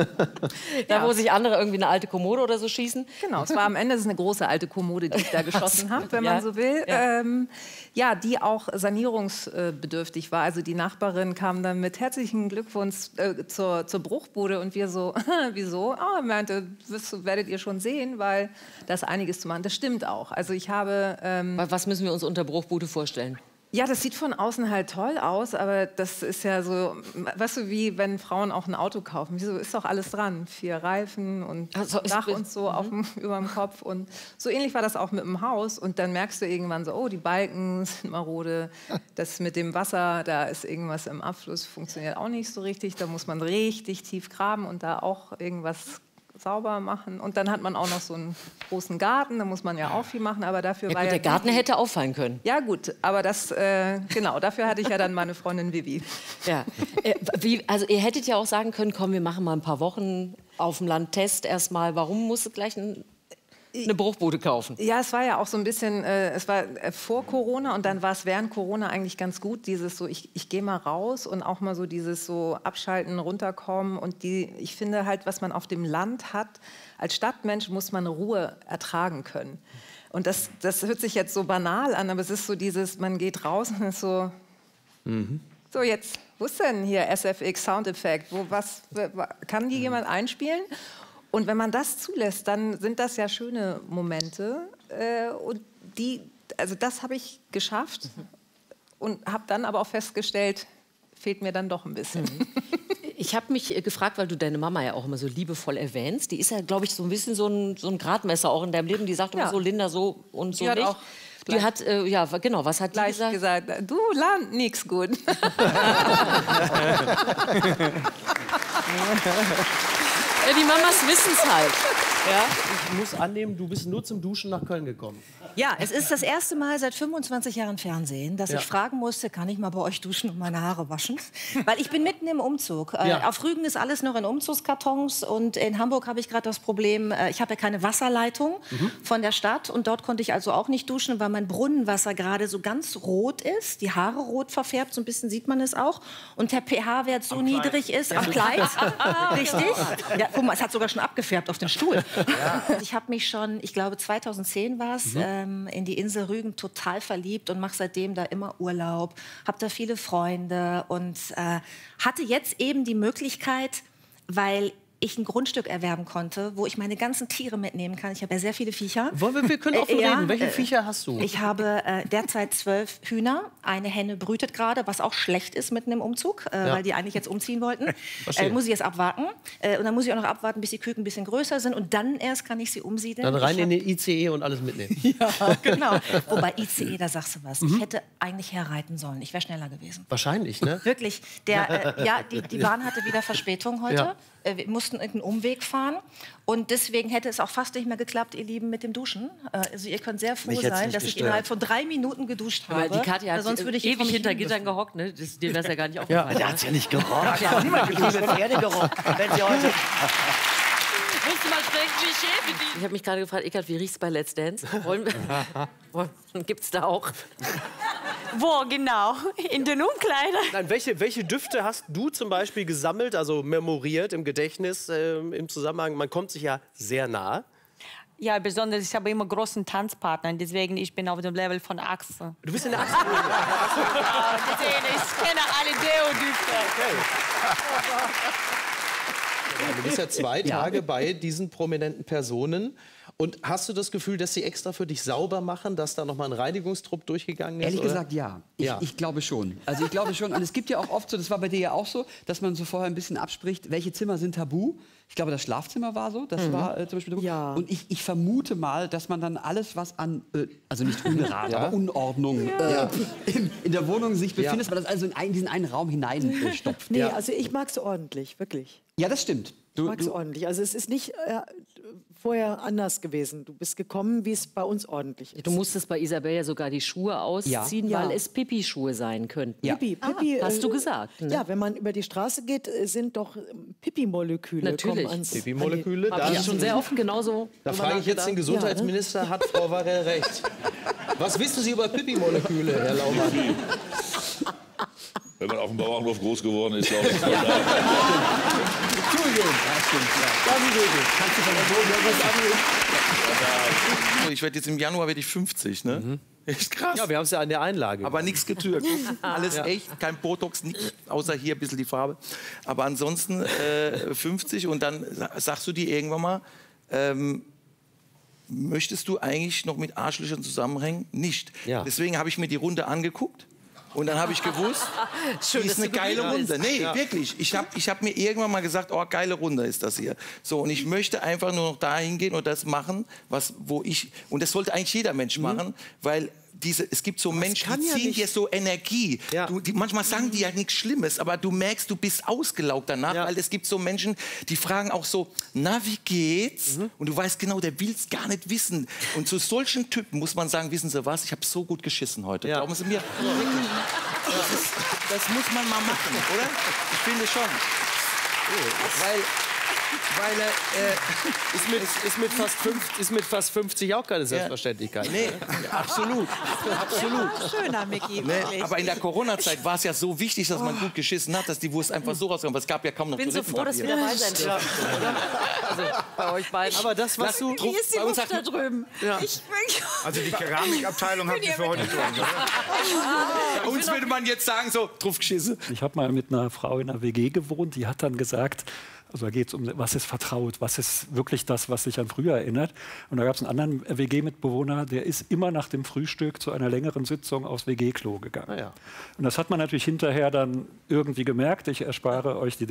Da, wo sich andere irgendwie eine alte Kommode oder so schießen. Genau, es war am Ende es ist eine große alte Kommode, die ich da geschossen habe, wenn Ja. man so will. Ja. Ähm, ja, die auch sanierungsbedürftig war. Also die Nachbarin kam dann mit herzlichen Glückwunsch äh, zur, zur Bruchbude und wir so, wieso? Ah, er meinte, das werdet ihr schon sehen, weil das einiges zu machen. Das stimmt auch. Also ich habe... Ähm, Was müssen wir uns unter Bruchbude vorstellen? Ja, das sieht von außen halt toll aus, aber das ist ja so, weißt du, wie wenn Frauen auch ein Auto kaufen. Wieso ist doch alles dran? Vier Reifen und Also, ist- Dach und so auf dem, über dem Kopf. Und so ähnlich war das auch mit dem Haus. Und dann merkst du irgendwann so, oh, die Balken sind marode. Das mit dem Wasser, da ist irgendwas im Abfluss, funktioniert auch nicht so richtig. Da muss man richtig tief graben und da auch irgendwas sauber machen. Und dann hat man auch noch so einen großen Garten, da muss man ja auch viel machen, aber dafür Ja, war gut, ja... der Garten hätte auffallen können. Ja gut, aber das, äh, genau, dafür hatte ich ja dann meine Freundin Vivi. Ja. Äh, wie, also ihr hättet ja auch sagen können, komm, wir machen mal ein paar Wochen auf dem Land Test erstmal. Warum muss es gleich ein eine Bruchbude kaufen. Ja, es war ja auch so ein bisschen, äh, es war äh, vor Corona und dann war es während Corona eigentlich ganz gut, dieses so, ich, ich gehe mal raus und auch mal so dieses so abschalten, runterkommen und die, ich finde halt, was man auf dem Land hat, als Stadtmensch muss man Ruhe ertragen können. Und das, das hört sich jetzt so banal an, aber es ist so dieses, man geht raus und ist so, mhm. so jetzt, wo ist denn hier S F X Soundeffekt, wo was, kann die jemand einspielen? Und wenn man das zulässt, dann sind das ja schöne Momente. Äh, und die, also das habe ich geschafft und habe dann aber auch festgestellt, fehlt mir dann doch ein bisschen. Mhm. Ich habe mich gefragt, weil du deine Mama ja auch immer so liebevoll erwähnst. Die ist ja, glaube ich, so ein bisschen so ein, so ein Gradmesser auch in deinem Leben. Die sagt immer Ja. so, Linda, so und so Die hat nicht. auch Die gleich- hat, äh, ja, genau, was hat die Gleich gesagt? gesagt, du Land, nix gut. Ja, die Mamas wissen es halt. Ja, ich muss annehmen, du bist nur zum Duschen nach Köln gekommen. Ja, es ist das erste Mal seit fünfundzwanzig Jahren Fernsehen, dass Ja. ich fragen musste, kann ich mal bei euch duschen und meine Haare waschen? Weil ich bin mitten im Umzug. Äh, Ja. Auf Rügen ist alles noch in Umzugskartons und in Hamburg habe ich gerade das Problem, äh, ich habe ja keine Wasserleitung Mhm. von der Stadt und dort konnte ich also auch nicht duschen, weil mein Brunnenwasser gerade so ganz rot ist, die Haare rot verfärbt, so ein bisschen sieht man es auch und der pH-Wert so niedrig ist, am Kleid, richtig? Ja, guck mal, es hat sogar schon abgefärbt auf den Stuhl. Ich habe mich schon, ich glaube zweitausendzehn war es, Mhm. ähm, in die Insel Rügen total verliebt und mache seitdem da immer Urlaub, habe da viele Freunde und äh, hatte jetzt eben die Möglichkeit, weil ich ein Grundstück erwerben konnte, wo ich meine ganzen Tiere mitnehmen kann. Ich habe ja sehr viele Viecher. Wollen wir, wir können offen Äh, ja, reden. Welche äh, Viecher hast du? Ich habe äh, derzeit zwölf Hühner. Eine Henne brütet gerade, was auch schlecht ist mitten im Umzug, äh, Ja. weil die eigentlich jetzt umziehen wollten. Verstehe. Äh, muss ich jetzt abwarten. Äh, und dann muss ich auch noch abwarten, bis die Küken ein bisschen größer sind. Und dann erst kann ich sie umsiedeln. Dann rein Ich in hab- den I C E und alles mitnehmen. Ja, genau. Wobei I C E, da sagst du was. Mhm. Ich hätte eigentlich herreiten sollen. Ich wäre schneller gewesen. Wahrscheinlich, ne? Wirklich. Der, äh, ja, die, die Bahn hatte wieder Verspätung heute. Ja. Äh, wir mussten irgendeinen Umweg fahren. Und deswegen hätte es auch fast nicht mehr geklappt, ihr Lieben, mit dem Duschen. Äh, also ihr könnt sehr froh Mich hätt's sein, nicht dass ich gestört. innerhalb von drei Minuten geduscht habe. Weil die Katja Weil hat sonst würde ich hier vor ewig mich hinter liegen Gittern müssen. gehockt. Ne? Das, dir wäre es ja gar nicht Ja. aufgefallen. Der hat's ja nicht gerockt. gerockt. Ja, niemand liebe Pferde gerockt. Wenn sie heute... Musst du mal schnell ein Klischee bedienen. Ich habe mich gerade gefragt, Eckart, wie riecht's bei Let's Dance? Wollen wir... Wollen- Gibt's da auch... Wo genau? In den Umkleidern? Nein, welche, welche Düfte hast du zum Beispiel gesammelt, also memoriert im Gedächtnis, ähm, im Zusammenhang? Man kommt sich ja sehr nah. Ja, besonders, ich habe immer großen Tanzpartner, deswegen ich bin auf dem Level von Axel. Du bist in der Achse. Ja, deswegen, ich kenne alle Deo-Düfte. Du bist ja zwei Tage bei diesen prominenten Personen. Und hast du das Gefühl, dass sie extra für dich sauber machen, dass da noch mal ein Reinigungstrupp durchgegangen ist? Ehrlich oder? gesagt, ja. Ich, Ja. ich glaube schon. Also ich glaube schon. Und es gibt ja auch oft so, das war bei dir ja auch so, dass man so vorher ein bisschen abspricht, welche Zimmer sind tabu. Ich glaube, das Schlafzimmer war so. Das Mhm. war äh, zum Beispiel tabu. Ja. Und ich, ich vermute mal, dass man dann alles, was an, äh, also nicht Unrat, Ja. aber Unordnung Ja. äh, in, in der Wohnung sich befindet, Ja. dass man das also in einen, diesen einen Raum hineinstopft. Nee, ja. also ich mag es ordentlich, wirklich. ja, das stimmt. Ich mag es ordentlich. Also es ist nicht äh, vorher anders gewesen. Du bist gekommen, wie es bei uns ordentlich ist. Du musstest bei Isabel ja sogar die Schuhe ausziehen, Ja. weil Ja. es Pipi-Schuhe sein könnten. Pipi, Pipi, Ah, hast äh, du gesagt. Ne? Ja, wenn man über die Straße geht, äh, sind doch ähm, Pipi-Moleküle. Natürlich. kommen ans- Pipi-Moleküle, an die- Habe ich das- schon sehr offen genauso. Da drüber frage ich jetzt den nachgedacht. Gesundheitsminister, hat Frau Warrell recht? Was wissen Sie über Pipi-Moleküle, Herr Laumann? Wenn man auf dem Bauernhof groß geworden ist, glaube ich. Entschuldigung. Ja, stimmt, ja. Dann Regel. Kannst du von der Boden irgendwas angehen? Ich werde jetzt im Januar werde ich fünfzig, ne? Echt krass. Ja, wir haben es ja an der Einlage. Aber nichts getürkt. Alles Ja. echt, kein Botox, nichts, außer hier ein bisschen die Farbe. Aber ansonsten äh, fünfzig und dann sa- sagst du dir irgendwann mal, ähm, möchtest du eigentlich noch mit Arschlöchern zusammenhängen? Nicht. Ja. Deswegen habe ich mir die Runde angeguckt. Und dann habe ich gewusst, Schön, die ist dass eine du geile geblieben Runde. bist. Nee, Ja. wirklich. Ich habe ich hab mir irgendwann mal gesagt, oh, geile Runde ist das hier. So, und ich möchte einfach nur noch dahin gehen und das machen, was, wo ich, und das sollte eigentlich jeder Mensch machen, weil diese, es gibt so Menschen, kann die ja ziehen nicht- dir so Energie. Du, die, manchmal sagen die ja nichts Schlimmes, aber du merkst, du bist ausgelaugt danach, weil es gibt so Menschen, die fragen auch so, na, wie geht's? Und du weißt genau, der will es gar nicht wissen. Und zu solchen Typen muss man sagen, wissen Sie was, ich habe so gut geschissen heute. Glauben Sie mir? Das, ist, das muss man mal machen, oder? Ich finde schon. Weil Weil er, äh, ist, mit, ist, mit fast fünf, ist mit fast fünfzig auch keine Selbstverständlichkeit. Nee, absolut. absolut. Schöner Micky, Nee, aber in der Corona-Zeit war es ja so wichtig, dass man gut geschissen hat, dass die Wurst einfach so rauskam. Es gab ja kaum noch Ich bin so froh, dass wir dabei sein dürfen, oder? Also bei euch beiden. Aber das, was du... Wie ist die bei uns Luft da drüben? Ja. Ich, Also die Keramikabteilung habt ihr für heute durch, oder? Bei uns würde man jetzt sagen, so, drauf geschissen. Ich habe mal mit einer Frau in einer W G gewohnt, die hat dann gesagt, also da geht es um, was ist vertraut, was ist wirklich das, was sich an früher erinnert. Und da gab es einen anderen W G-Mitbewohner, der ist immer nach dem Frühstück zu einer längeren Sitzung aufs W G-Klo gegangen. Ah, ja. Und das hat man natürlich hinterher dann irgendwie gemerkt. Ich erspare euch die